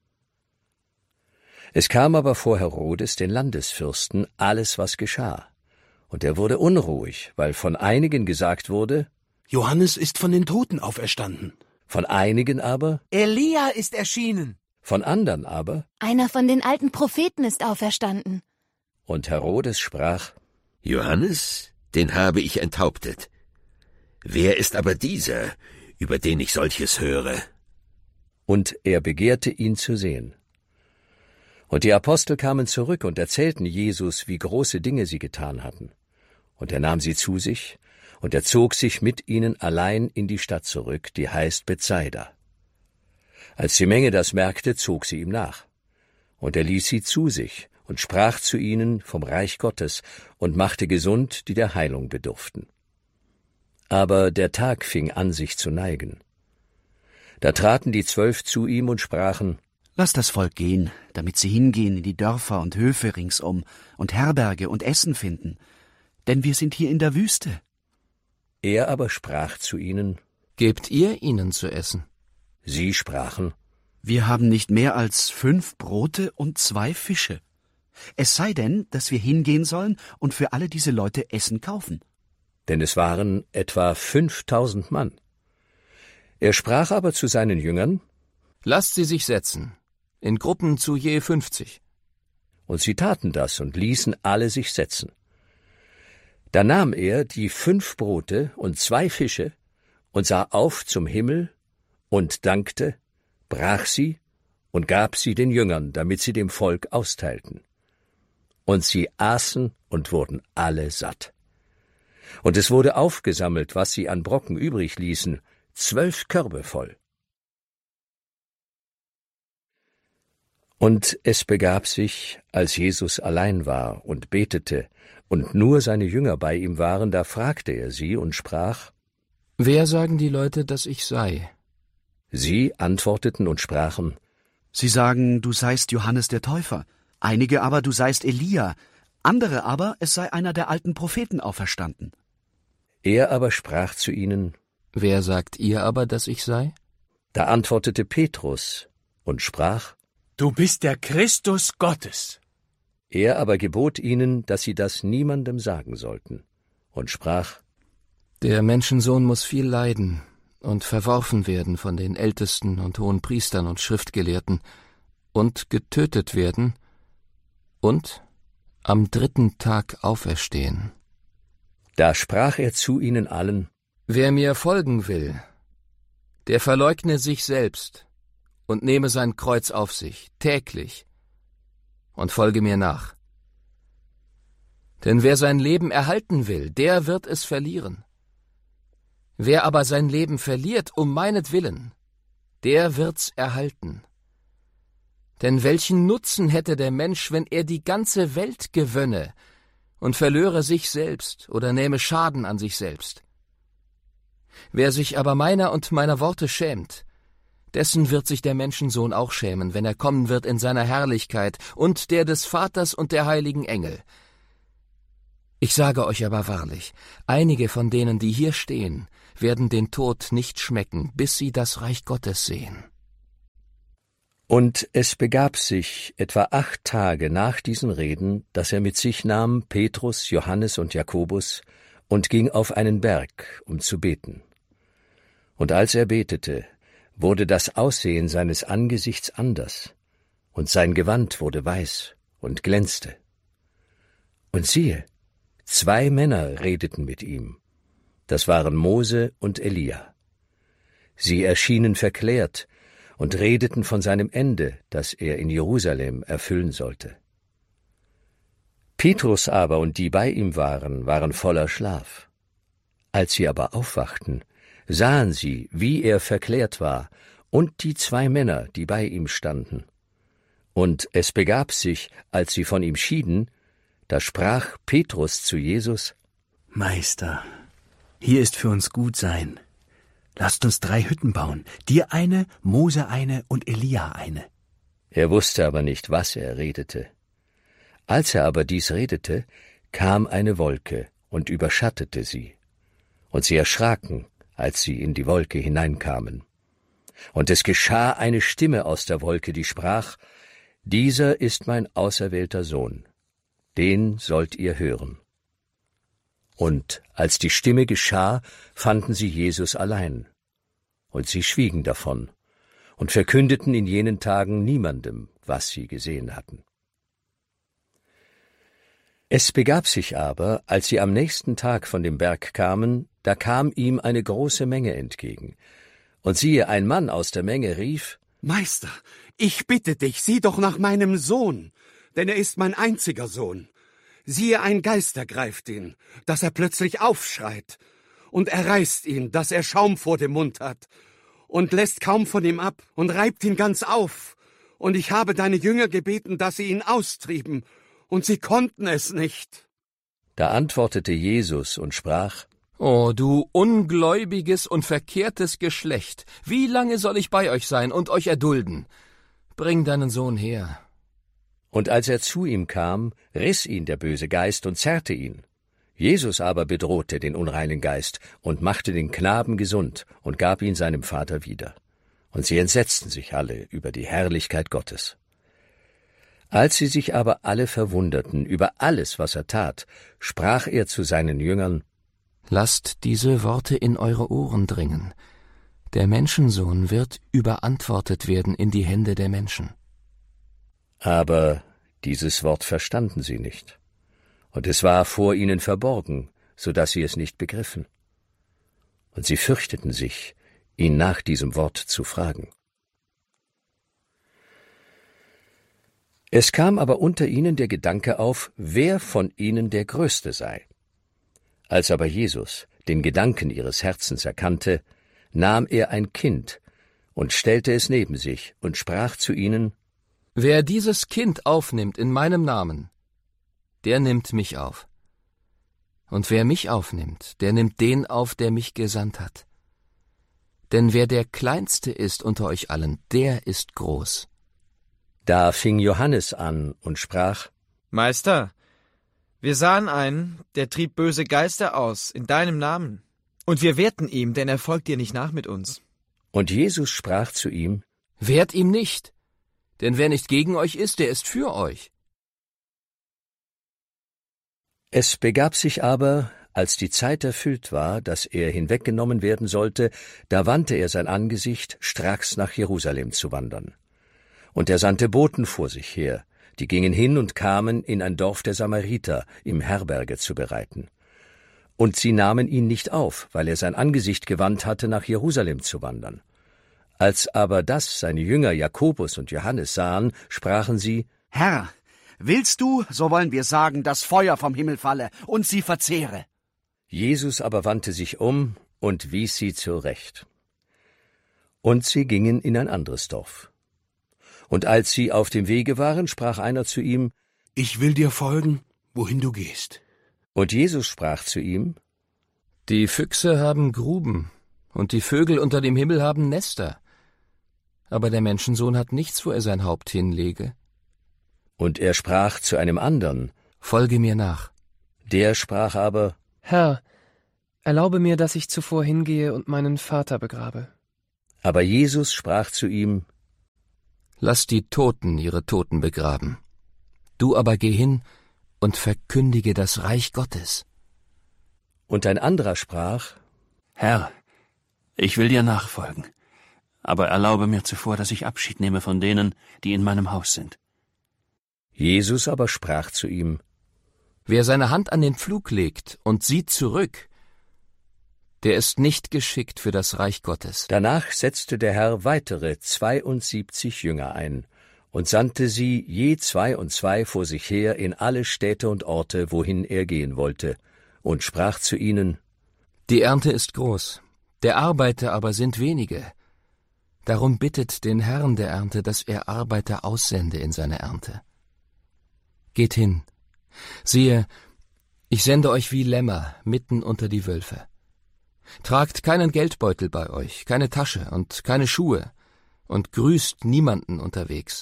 Es kam aber vor Herodes, den Landesfürsten, alles, was geschah. Und er wurde unruhig, weil von einigen gesagt wurde: Johannes ist von den Toten auferstanden. Von einigen aber: Elia ist erschienen. Von anderen aber: Einer von den alten Propheten ist auferstanden. Und Herodes sprach: Johannes, den habe ich enthauptet. Wer ist aber dieser, über den ich solches höre? Und er begehrte ihn zu sehen. Und die Apostel kamen zurück und erzählten Jesus, wie große Dinge sie getan hatten. Und er nahm sie zu sich, und er zog sich mit ihnen allein in die Stadt zurück, die heißt Bethsaida. Als die Menge das merkte, zog sie ihm nach. Und er ließ sie zu sich und sprach zu ihnen vom Reich Gottes und machte gesund, die der Heilung bedurften. Aber der Tag fing an, sich zu neigen. Da traten die 12 zu ihm und sprachen: Lass das Volk gehen, damit sie hingehen in die Dörfer und Höfe ringsum und Herberge und Essen finden, denn wir sind hier in der Wüste. Er aber sprach zu ihnen: Gebt ihr ihnen zu essen? Sie sprachen: Wir haben nicht mehr als 5 Brote und 2 Fische. Es sei denn, dass wir hingehen sollen und für alle diese Leute Essen kaufen. Denn es waren etwa 5000 Mann. Er sprach aber zu seinen Jüngern: Lasst sie sich setzen, in Gruppen zu je 50. Und sie taten das und ließen alle sich setzen. Da nahm er die 5 Brote und 2 Fische und sah auf zum Himmel und dankte, brach sie und gab sie den Jüngern, damit sie dem Volk austeilten. Und sie aßen und wurden alle satt. Und es wurde aufgesammelt, was sie an Brocken übrig ließen, 12 Körbe voll. Und es begab sich, als Jesus allein war und betete, und nur seine Jünger bei ihm waren, da fragte er sie und sprach: Wer sagen die Leute, dass ich sei? Sie antworteten und sprachen: Sie sagen, du seist Johannes der Täufer, einige aber, du seist Elia, andere aber, es sei einer der alten Propheten auferstanden. Er aber sprach zu ihnen: Wer sagt ihr aber, dass ich sei? Da antwortete Petrus und sprach: Du bist der Christus Gottes. Er aber gebot ihnen, dass sie das niemandem sagen sollten, und sprach: Der Menschensohn muss viel leiden und verworfen werden von den Ältesten und Hohenpriestern und Schriftgelehrten und getötet werden und am 3. Tag auferstehen. Da sprach er zu ihnen allen: Wer mir folgen will, der verleugne sich selbst und nehme sein Kreuz auf sich, täglich, und folge mir nach. Denn wer sein Leben erhalten will, der wird es verlieren. Wer aber sein Leben verliert um meinetwillen, der wird's erhalten. Denn welchen Nutzen hätte der Mensch, wenn er die ganze Welt gewönne und verlöre sich selbst oder nähme Schaden an sich selbst? Wer sich aber meiner und meiner Worte schämt, dessen wird sich der Menschensohn auch schämen, wenn er kommen wird in seiner Herrlichkeit und der des Vaters und der heiligen Engel. Ich sage euch aber wahrlich, einige von denen, die hier stehen, werden den Tod nicht schmecken, bis sie das Reich Gottes sehen. Und es begab sich etwa 8 Tage nach diesen Reden, dass er mit sich nahm Petrus, Johannes und Jakobus und ging auf einen Berg, um zu beten. Und als er betete, wurde das Aussehen seines Angesichts anders, und sein Gewand wurde weiß und glänzte. Und siehe, 2 Männer redeten mit ihm. Das waren Mose und Elia. Sie erschienen verklärt und redeten von seinem Ende, das er in Jerusalem erfüllen sollte. Petrus aber und die bei ihm waren voller Schlaf. Als sie aber aufwachten, sahen sie, wie er verklärt war, und die 2 Männer, die bei ihm standen. Und es begab sich, als sie von ihm schieden, da sprach Petrus zu Jesus: Meister, hier ist für uns gut sein. Lasst uns 3 Hütten bauen, dir eine, Mose eine und Elia eine. Er wusste aber nicht, was er redete. Als er aber dies redete, kam eine Wolke und überschattete sie. Und sie erschraken, als sie in die Wolke hineinkamen. Und es geschah eine Stimme aus der Wolke, die sprach: Dieser ist mein auserwählter Sohn, den sollt ihr hören. Und als die Stimme geschah, fanden sie Jesus allein. Und sie schwiegen davon und verkündeten in jenen Tagen niemandem, was sie gesehen hatten. Es begab sich aber, als sie am nächsten Tag von dem Berg kamen, da kam ihm eine große Menge entgegen. Und siehe, ein Mann aus der Menge rief: Meister, ich bitte dich, sieh doch nach meinem Sohn, denn er ist mein einziger Sohn. Siehe, ein Geist ergreift ihn, dass er plötzlich aufschreit, und er reißt ihn, dass er Schaum vor dem Mund hat, und lässt kaum von ihm ab und reibt ihn ganz auf. Und ich habe deine Jünger gebeten, dass sie ihn austrieben, und sie konnten es nicht. Da antwortete Jesus und sprach: O du ungläubiges und verkehrtes Geschlecht, wie lange soll ich bei euch sein und euch erdulden? Bring deinen Sohn her. Und als er zu ihm kam, riss ihn der böse Geist und zerrte ihn. Jesus aber bedrohte den unreinen Geist und machte den Knaben gesund und gab ihn seinem Vater wieder. Und sie entsetzten sich alle über die Herrlichkeit Gottes. Als sie sich aber alle verwunderten über alles, was er tat, sprach er zu seinen Jüngern: Lasst diese Worte in eure Ohren dringen. Der Menschensohn wird überantwortet werden in die Hände der Menschen. Aber dieses Wort verstanden sie nicht, und es war vor ihnen verborgen, so dass sie es nicht begriffen. Und sie fürchteten sich, ihn nach diesem Wort zu fragen. Es kam aber unter ihnen der Gedanke auf, wer von ihnen der Größte sei. Als aber Jesus den Gedanken ihres Herzens erkannte, nahm er ein Kind und stellte es neben sich und sprach zu ihnen: Wer dieses Kind aufnimmt in meinem Namen, der nimmt mich auf. Und wer mich aufnimmt, der nimmt den auf, der mich gesandt hat. Denn wer der Kleinste ist unter euch allen, der ist groß. Da fing Johannes an und sprach: Meister, wir sahen einen, der trieb böse Geister aus, in deinem Namen. Und wir wehrten ihm, denn er folgt dir nicht nach mit uns. Und Jesus sprach zu ihm: Wehrt ihm nicht, denn wer nicht gegen euch ist, der ist für euch. Es begab sich aber, als die Zeit erfüllt war, dass er hinweggenommen werden sollte, da wandte er sein Angesicht, stracks nach Jerusalem zu wandern. Und er sandte Boten vor sich her, die gingen hin und kamen in ein Dorf der Samariter, ihm Herberge zu bereiten. Und sie nahmen ihn nicht auf, weil er sein Angesicht gewandt hatte, nach Jerusalem zu wandern. Als aber das seine Jünger Jakobus und Johannes sahen, sprachen sie: Herr, willst du, so wollen wir sagen, dass Feuer vom Himmel falle und sie verzehre. Jesus aber wandte sich um und wies sie zurecht. Und sie gingen in ein anderes Dorf. Und als sie auf dem Wege waren, sprach einer zu ihm: Ich will dir folgen, wohin du gehst. Und Jesus sprach zu ihm: Die Füchse haben Gruben, und die Vögel unter dem Himmel haben Nester, aber der Menschensohn hat nichts, wo er sein Haupt hinlege. Und er sprach zu einem andern: Folge mir nach. Der sprach aber: Herr, erlaube mir, dass ich zuvor hingehe und meinen Vater begrabe. Aber Jesus sprach zu ihm: Lass die Toten ihre Toten begraben. Du aber geh hin und verkündige das Reich Gottes. Und ein anderer sprach: Herr, ich will dir nachfolgen, aber erlaube mir zuvor, dass ich Abschied nehme von denen, die in meinem Haus sind. Jesus aber sprach zu ihm: Wer seine Hand an den Pflug legt und sieht zurück, der ist nicht geschickt für das Reich Gottes. Danach setzte der Herr weitere 72 Jünger ein und sandte sie je 2 und 2 vor sich her in alle Städte und Orte, wohin er gehen wollte, und sprach zu ihnen: Die Ernte ist groß, der Arbeiter aber sind wenige. Darum bittet den Herrn der Ernte, dass er Arbeiter aussende in seine Ernte. Geht hin. Siehe, ich sende euch wie Lämmer mitten unter die Wölfe. Tragt keinen Geldbeutel bei euch, keine Tasche und keine Schuhe, und grüßt niemanden unterwegs.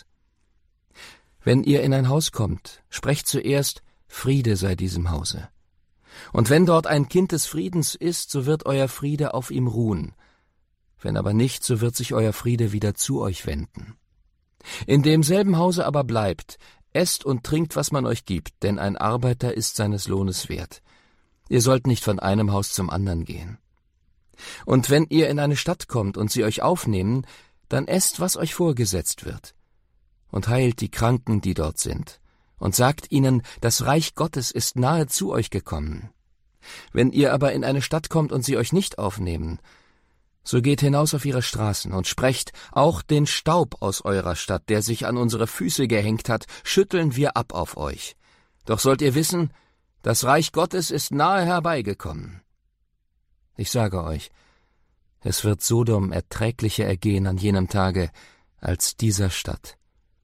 Wenn ihr in ein Haus kommt, sprecht zuerst: Friede sei diesem Hause. Und wenn dort ein Kind des Friedens ist, so wird euer Friede auf ihm ruhen. Wenn aber nicht, so wird sich euer Friede wieder zu euch wenden. In demselben Hause aber bleibt, esst und trinkt, was man euch gibt, denn ein Arbeiter ist seines Lohnes wert. Ihr sollt nicht von einem Haus zum anderen gehen. Und wenn ihr in eine Stadt kommt und sie euch aufnehmen, dann esst, was euch vorgesetzt wird. Und heilt die Kranken, die dort sind, und sagt ihnen, das Reich Gottes ist nahe zu euch gekommen. Wenn ihr aber in eine Stadt kommt und sie euch nicht aufnehmen, so geht hinaus auf ihre Straßen und sprecht: Auch den Staub aus eurer Stadt, der sich an unsere Füße gehängt hat, schütteln wir ab auf euch. Doch sollt ihr wissen, das Reich Gottes ist nahe herbeigekommen. Ich sage euch, es wird Sodom erträglicher ergehen an jenem Tage als dieser Stadt.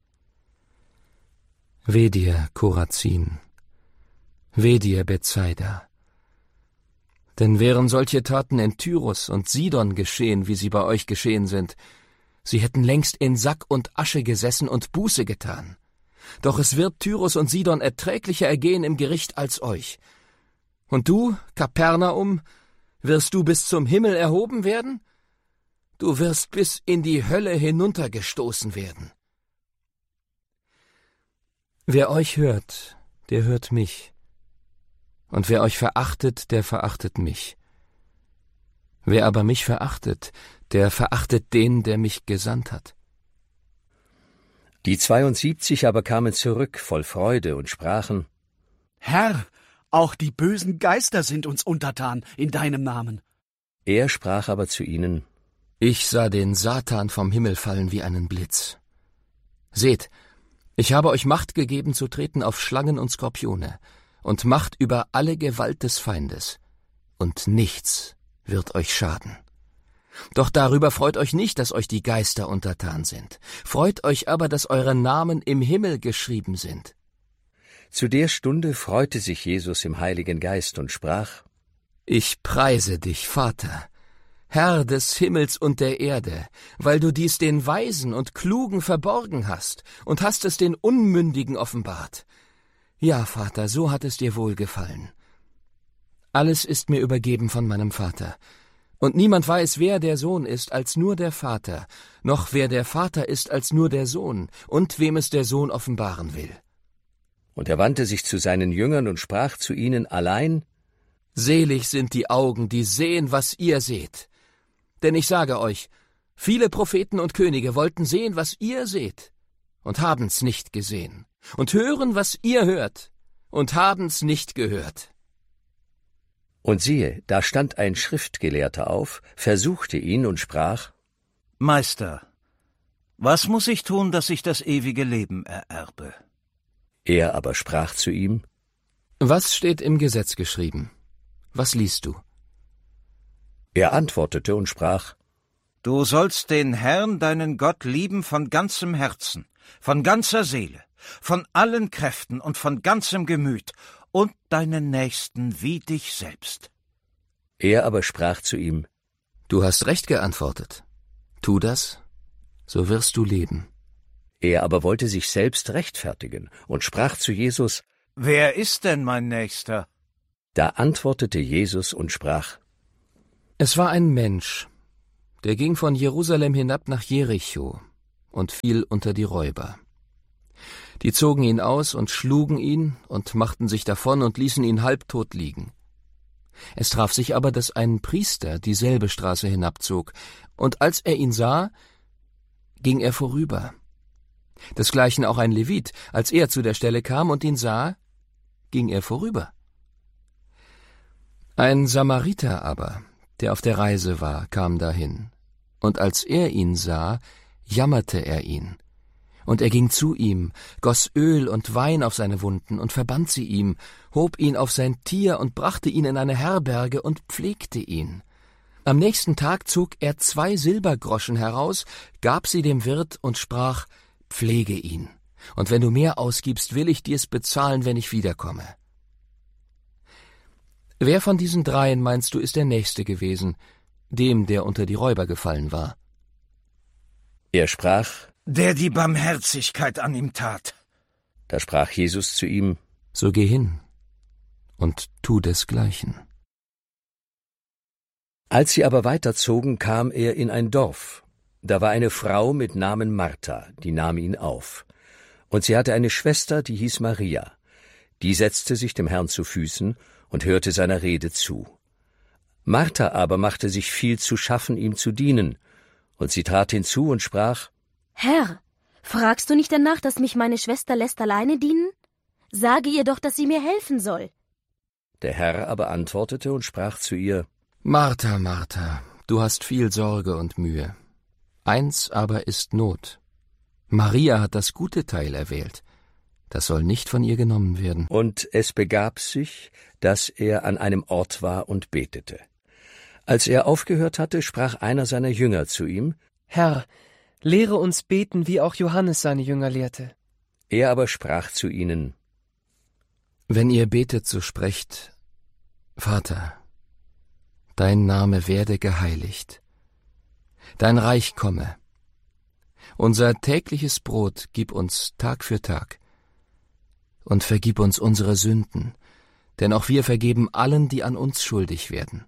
Weh dir, Chorazin, weh dir, Bethsaida. Denn wären solche Taten in Tyrus und Sidon geschehen, wie sie bei euch geschehen sind, sie hätten längst in Sack und Asche gesessen und Buße getan. Doch es wird Tyrus und Sidon erträglicher ergehen im Gericht als euch. Und du, Kapernaum, wirst du bis zum Himmel erhoben werden? Du wirst bis in die Hölle hinuntergestoßen werden. Wer euch hört, der hört mich. Und wer euch verachtet, der verachtet mich. Wer aber mich verachtet, der verachtet den, der mich gesandt hat. Die 72 aber kamen zurück voll Freude und sprachen: Herr, auch die bösen Geister sind uns untertan in deinem Namen. Er sprach aber zu ihnen: Ich sah den Satan vom Himmel fallen wie einen Blitz. Seht, ich habe euch Macht gegeben, zu treten auf Schlangen und Skorpione, und Macht über alle Gewalt des Feindes, und nichts wird euch schaden. Doch darüber freut euch nicht, dass euch die Geister untertan sind. Freut euch aber, dass eure Namen im Himmel geschrieben sind. Zu der Stunde freute sich Jesus im Heiligen Geist und sprach: Ich preise dich, Vater, Herr des Himmels und der Erde, weil du dies den Weisen und Klugen verborgen hast und hast es den Unmündigen offenbart. Ja, Vater, so hat es dir wohlgefallen. Alles ist mir übergeben von meinem Vater. Und niemand weiß, wer der Sohn ist, als nur der Vater, noch wer der Vater ist, als nur der Sohn, und wem es der Sohn offenbaren will. Und er wandte sich zu seinen Jüngern und sprach zu ihnen allein: Selig sind die Augen, die sehen, was ihr seht. Denn ich sage euch, viele Propheten und Könige wollten sehen, was ihr seht, und haben's nicht gesehen, und hören, was ihr hört, und haben's nicht gehört. Und siehe, da stand ein Schriftgelehrter auf, versuchte ihn und sprach: Meister, was muss ich tun, dass ich das ewige Leben ererbe? Er aber sprach zu ihm: Was steht im Gesetz geschrieben? Was liest du? Er antwortete und sprach: Du sollst den Herrn, deinen Gott, lieben von ganzem Herzen, von ganzer Seele, von allen Kräften und von ganzem Gemüt und deinen Nächsten wie dich selbst. Er aber sprach zu ihm: Du hast recht geantwortet. Tu das so wirst du leben. Er aber wollte sich selbst rechtfertigen und sprach zu Jesus: Wer ist denn mein Nächster? Da antwortete Jesus und sprach: Es war ein Mensch, der ging von Jerusalem hinab nach Jericho und fiel unter die Räuber. Die zogen ihn aus und schlugen ihn und machten sich davon und ließen ihn halbtot liegen. Es traf sich aber, dass ein Priester dieselbe Straße hinabzog, und als er ihn sah, ging er vorüber. Desgleichen auch ein Levit, als er zu der Stelle kam und ihn sah, ging er vorüber. Ein Samariter aber, der auf der Reise war, kam dahin, und als er ihn sah, jammerte er ihn. Und er ging zu ihm, goss Öl und Wein auf seine Wunden und verband sie ihm, hob ihn auf sein Tier und brachte ihn in eine Herberge und pflegte ihn. Am nächsten Tag zog er 2 Silbergroschen heraus, gab sie dem Wirt und sprach: Pflege ihn, und wenn du mehr ausgibst, will ich dir's bezahlen, wenn ich wiederkomme. Wer von diesen 3, meinst du, ist der Nächste gewesen, dem, der unter die Räuber gefallen war? Er sprach: Der die Barmherzigkeit an ihm tat. Da sprach Jesus zu ihm: So geh hin und tu desgleichen. Als sie aber weiterzogen, kam er in ein Dorf. Da war eine Frau mit Namen Martha, die nahm ihn auf. Und sie hatte eine Schwester, die hieß Maria. Die setzte sich dem Herrn zu Füßen und hörte seiner Rede zu. Martha aber machte sich viel zu schaffen, ihm zu dienen. Und sie trat hinzu und sprach: Herr, fragst du nicht danach, dass mich meine Schwester lässt alleine dienen? Sage ihr doch, dass sie mir helfen soll. Der Herr aber antwortete und sprach zu ihr: Martha, Martha, du hast viel Sorge und Mühe. Eins aber ist Not. Maria hat das gute Teil erwählt. Das soll nicht von ihr genommen werden. Und es begab sich, dass er an einem Ort war und betete. Als er aufgehört hatte, sprach einer seiner Jünger zu ihm: Herr, lehre uns beten, wie auch Johannes seine Jünger lehrte. Er aber sprach zu ihnen: Wenn ihr betet, so sprecht: Vater, dein Name werde geheiligt. Dein Reich komme. Unser tägliches Brot gib uns Tag für Tag. Und vergib uns unsere Sünden, denn auch wir vergeben allen, die an uns schuldig werden.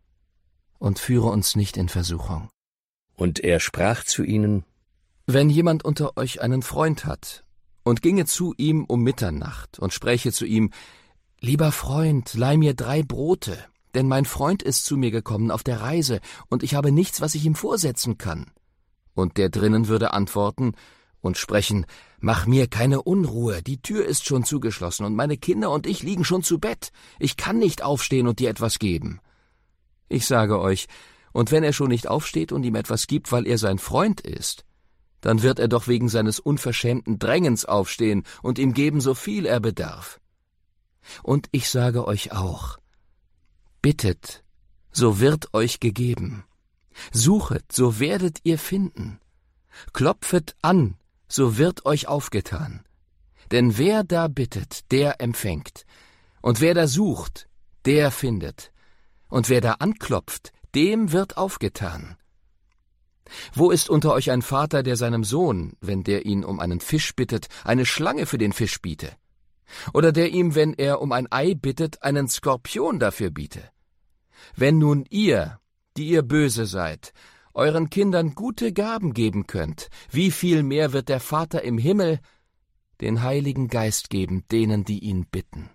Und führe uns nicht in Versuchung. Und er sprach zu ihnen: Wenn jemand unter euch einen Freund hat und ginge zu ihm um Mitternacht und spräche zu ihm: Lieber Freund, leih mir 3 Brote, denn mein Freund ist zu mir gekommen auf der Reise, und ich habe nichts, was ich ihm vorsetzen kann. Und der drinnen würde antworten und sprechen: Mach mir keine Unruhe, die Tür ist schon zugeschlossen, und meine Kinder und ich liegen schon zu Bett. Ich kann nicht aufstehen und dir etwas geben. Ich sage euch, und wenn er schon nicht aufsteht und ihm etwas gibt, weil er sein Freund ist, dann wird er doch wegen seines unverschämten Drängens aufstehen und ihm geben, so viel er bedarf. Und ich sage euch auch: Bittet, so wird euch gegeben. Suchet, so werdet ihr finden. Klopfet an, so wird euch aufgetan. Denn wer da bittet, der empfängt. Und wer da sucht, der findet. Und wer da anklopft, dem wird aufgetan. Wo ist unter euch ein Vater, der seinem Sohn, wenn der ihn um einen Fisch bittet, eine Schlange für den Fisch biete? Oder der ihm, wenn er um ein Ei bittet, einen Skorpion dafür biete? Wenn nun ihr, die ihr böse seid, euren Kindern gute Gaben geben könnt, wie viel mehr wird der Vater im Himmel den Heiligen Geist geben, denen, die ihn bitten.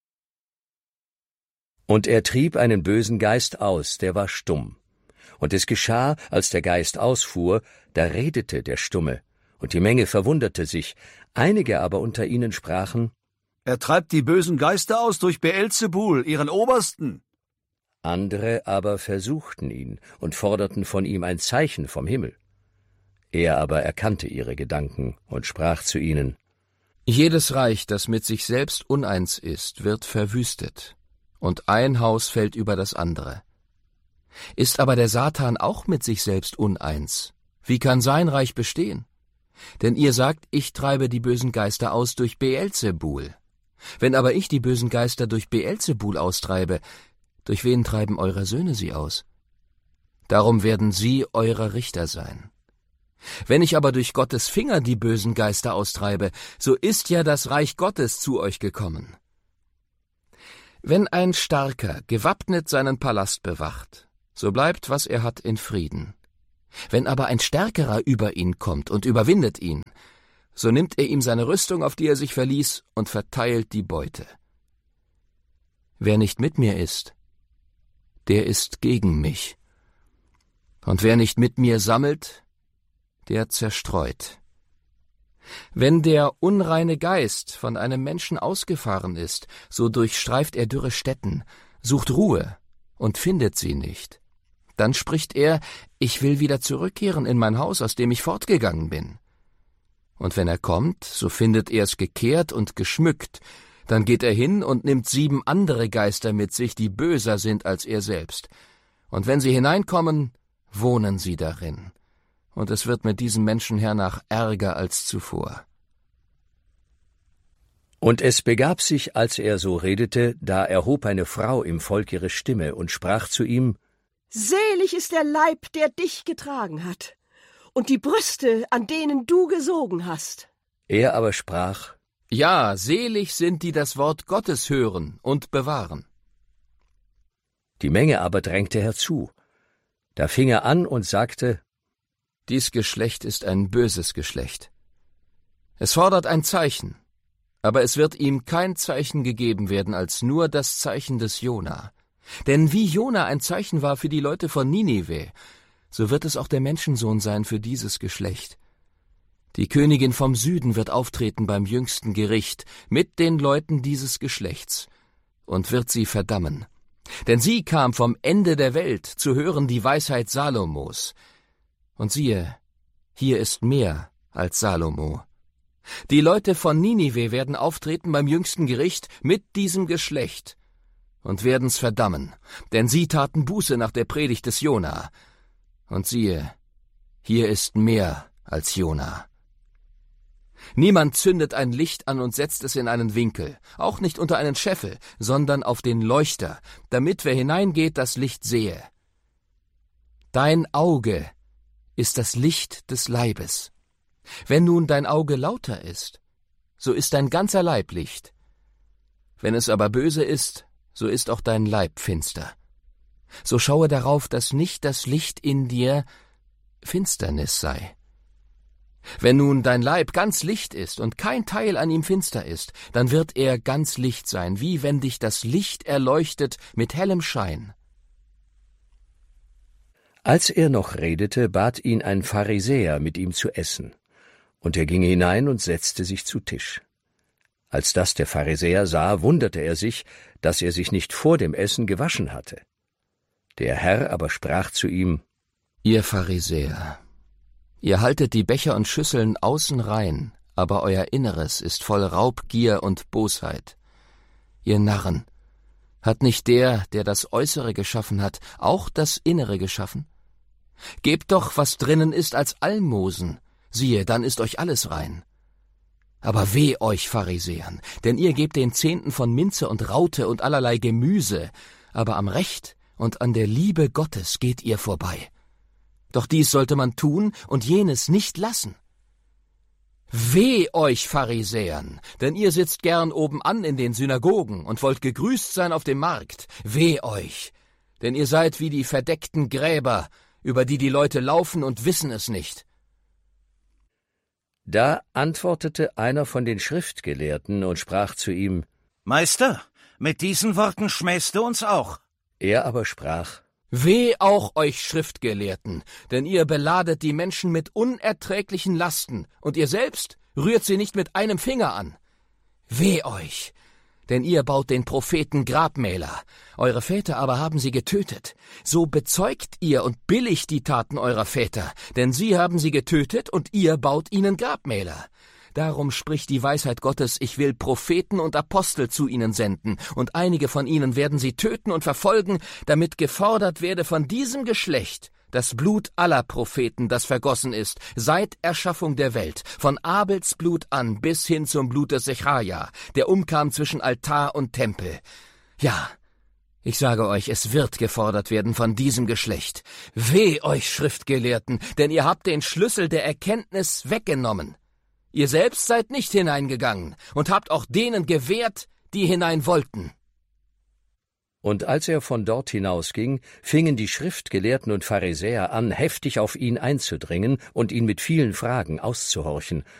Und er trieb einen bösen Geist aus, der war stumm. Und es geschah, als der Geist ausfuhr, da redete der Stumme, und die Menge verwunderte sich. Einige aber unter ihnen sprachen: Er treibt die bösen Geister aus durch Beelzebul, ihren Obersten. Andere aber versuchten ihn und forderten von ihm ein Zeichen vom Himmel. Er aber erkannte ihre Gedanken und sprach zu ihnen: Jedes Reich, das mit sich selbst uneins ist, wird verwüstet, und ein Haus fällt über das andere. Ist aber der Satan auch mit sich selbst uneins, wie kann sein Reich bestehen? Denn ihr sagt, ich treibe die bösen Geister aus durch Beelzebul. Wenn aber ich die bösen Geister durch Beelzebul austreibe, durch wen treiben eure Söhne sie aus? Darum werden sie eure Richter sein. Wenn ich aber durch Gottes Finger die bösen Geister austreibe, so ist ja das Reich Gottes zu euch gekommen. Wenn ein Starker gewappnet seinen Palast bewacht, so bleibt, was er hat, in Frieden. Wenn aber ein Stärkerer über ihn kommt und überwindet ihn, so nimmt er ihm seine Rüstung, auf die er sich verließ, und verteilt die Beute. Wer nicht mit mir ist, der ist gegen mich. Und wer nicht mit mir sammelt, der zerstreut. Wenn der unreine Geist von einem Menschen ausgefahren ist, so durchstreift er dürre Stätten, sucht Ruhe und findet sie nicht. Dann spricht er, ich will wieder zurückkehren in mein Haus, aus dem ich fortgegangen bin. Und wenn er kommt, so findet er es gekehrt und geschmückt. Dann geht er hin und nimmt 7 andere Geister mit sich, die böser sind als er selbst. Und wenn sie hineinkommen, wohnen sie darin. Und es wird mit diesem Menschen hernach ärger als zuvor. Und es begab sich, als er so redete, da erhob eine Frau im Volk ihre Stimme und sprach zu ihm: Selig ist der Leib, der dich getragen hat, und die Brüste, an denen du gesogen hast. Er aber sprach: Ja, selig sind, die das Wort Gottes hören und bewahren. Die Menge aber drängte herzu. Da fing er an und sagte: Dies Geschlecht ist ein böses Geschlecht. Es fordert ein Zeichen, aber es wird ihm kein Zeichen gegeben werden, als nur das Zeichen des Jona. Denn wie Jona ein Zeichen war für die Leute von Ninive, so wird es auch der Menschensohn sein für dieses Geschlecht. Die Königin vom Süden wird auftreten beim jüngsten Gericht mit den Leuten dieses Geschlechts und wird sie verdammen. Denn sie kam vom Ende der Welt, zu hören die Weisheit Salomos. Und siehe, hier ist mehr als Salomo. Die Leute von Ninive werden auftreten beim jüngsten Gericht mit diesem Geschlecht und werden's verdammen, denn sie taten Buße nach der Predigt des Jona. Und siehe, hier ist mehr als Jona. Niemand zündet ein Licht an und setzt es in einen Winkel, auch nicht unter einen Scheffel, sondern auf den Leuchter, damit wer hineingeht, das Licht sehe. Dein Auge ist das Licht des Leibes. Wenn nun dein Auge lauter ist, so ist dein ganzer Leib Licht. Wenn es aber böse ist, so ist auch dein Leib finster. So schaue darauf, dass nicht das Licht in dir Finsternis sei. Wenn nun dein Leib ganz Licht ist und kein Teil an ihm finster ist, dann wird er ganz Licht sein, wie wenn dich das Licht erleuchtet mit hellem Schein. Als er noch redete, bat ihn ein Pharisäer, mit ihm zu essen. Und er ging hinein und setzte sich zu Tisch. Als das der Pharisäer sah, wunderte er sich, dass er sich nicht vor dem Essen gewaschen hatte. Der Herr aber sprach zu ihm: Ihr Pharisäer, ihr haltet die Becher und Schüsseln außen rein, aber euer Inneres ist voll Raubgier und Bosheit. Ihr Narren, hat nicht der das Äußere geschaffen hat, auch das Innere geschaffen? Gebt doch, was drinnen ist, als Almosen, siehe, dann ist euch alles rein. Aber weh euch, Pharisäern, denn ihr gebt den Zehnten von Minze und Raute und allerlei Gemüse, aber am Recht und an der Liebe Gottes geht ihr vorbei. Doch dies sollte man tun und jenes nicht lassen. Weh euch, Pharisäern, denn ihr sitzt gern obenan in den Synagogen und wollt gegrüßt sein auf dem Markt. Weh euch, denn ihr seid wie die verdeckten Gräber, über die Leute laufen und wissen es nicht. Da antwortete einer von den Schriftgelehrten und sprach zu ihm: Meister, mit diesen Worten schmähst du uns auch. Er aber sprach: Weh auch euch Schriftgelehrten, denn ihr beladet die Menschen mit unerträglichen Lasten, und ihr selbst rührt sie nicht mit einem Finger an. Weh euch, denn ihr baut den Propheten Grabmäler, eure Väter aber haben sie getötet. So bezeugt ihr und billigt die Taten eurer Väter, denn sie haben sie getötet und ihr baut ihnen Grabmäler. Darum spricht die Weisheit Gottes, ich will Propheten und Apostel zu ihnen senden, und einige von ihnen werden sie töten und verfolgen, damit gefordert werde von diesem Geschlecht das Blut aller Propheten, das vergossen ist, seit Erschaffung der Welt, von Abels Blut an bis hin zum Blut des Secharia, der umkam zwischen Altar und Tempel. Ja, Ich sage euch, es wird gefordert werden von diesem Geschlecht. Weh euch, Schriftgelehrten, denn ihr habt den Schlüssel der Erkenntnis weggenommen. Ihr selbst seid nicht hineingegangen und habt auch denen gewährt, die hinein wollten. Und als er von dort hinausging, fingen die Schriftgelehrten und Pharisäer an, heftig auf ihn einzudringen und ihn mit vielen Fragen auszuhorchen,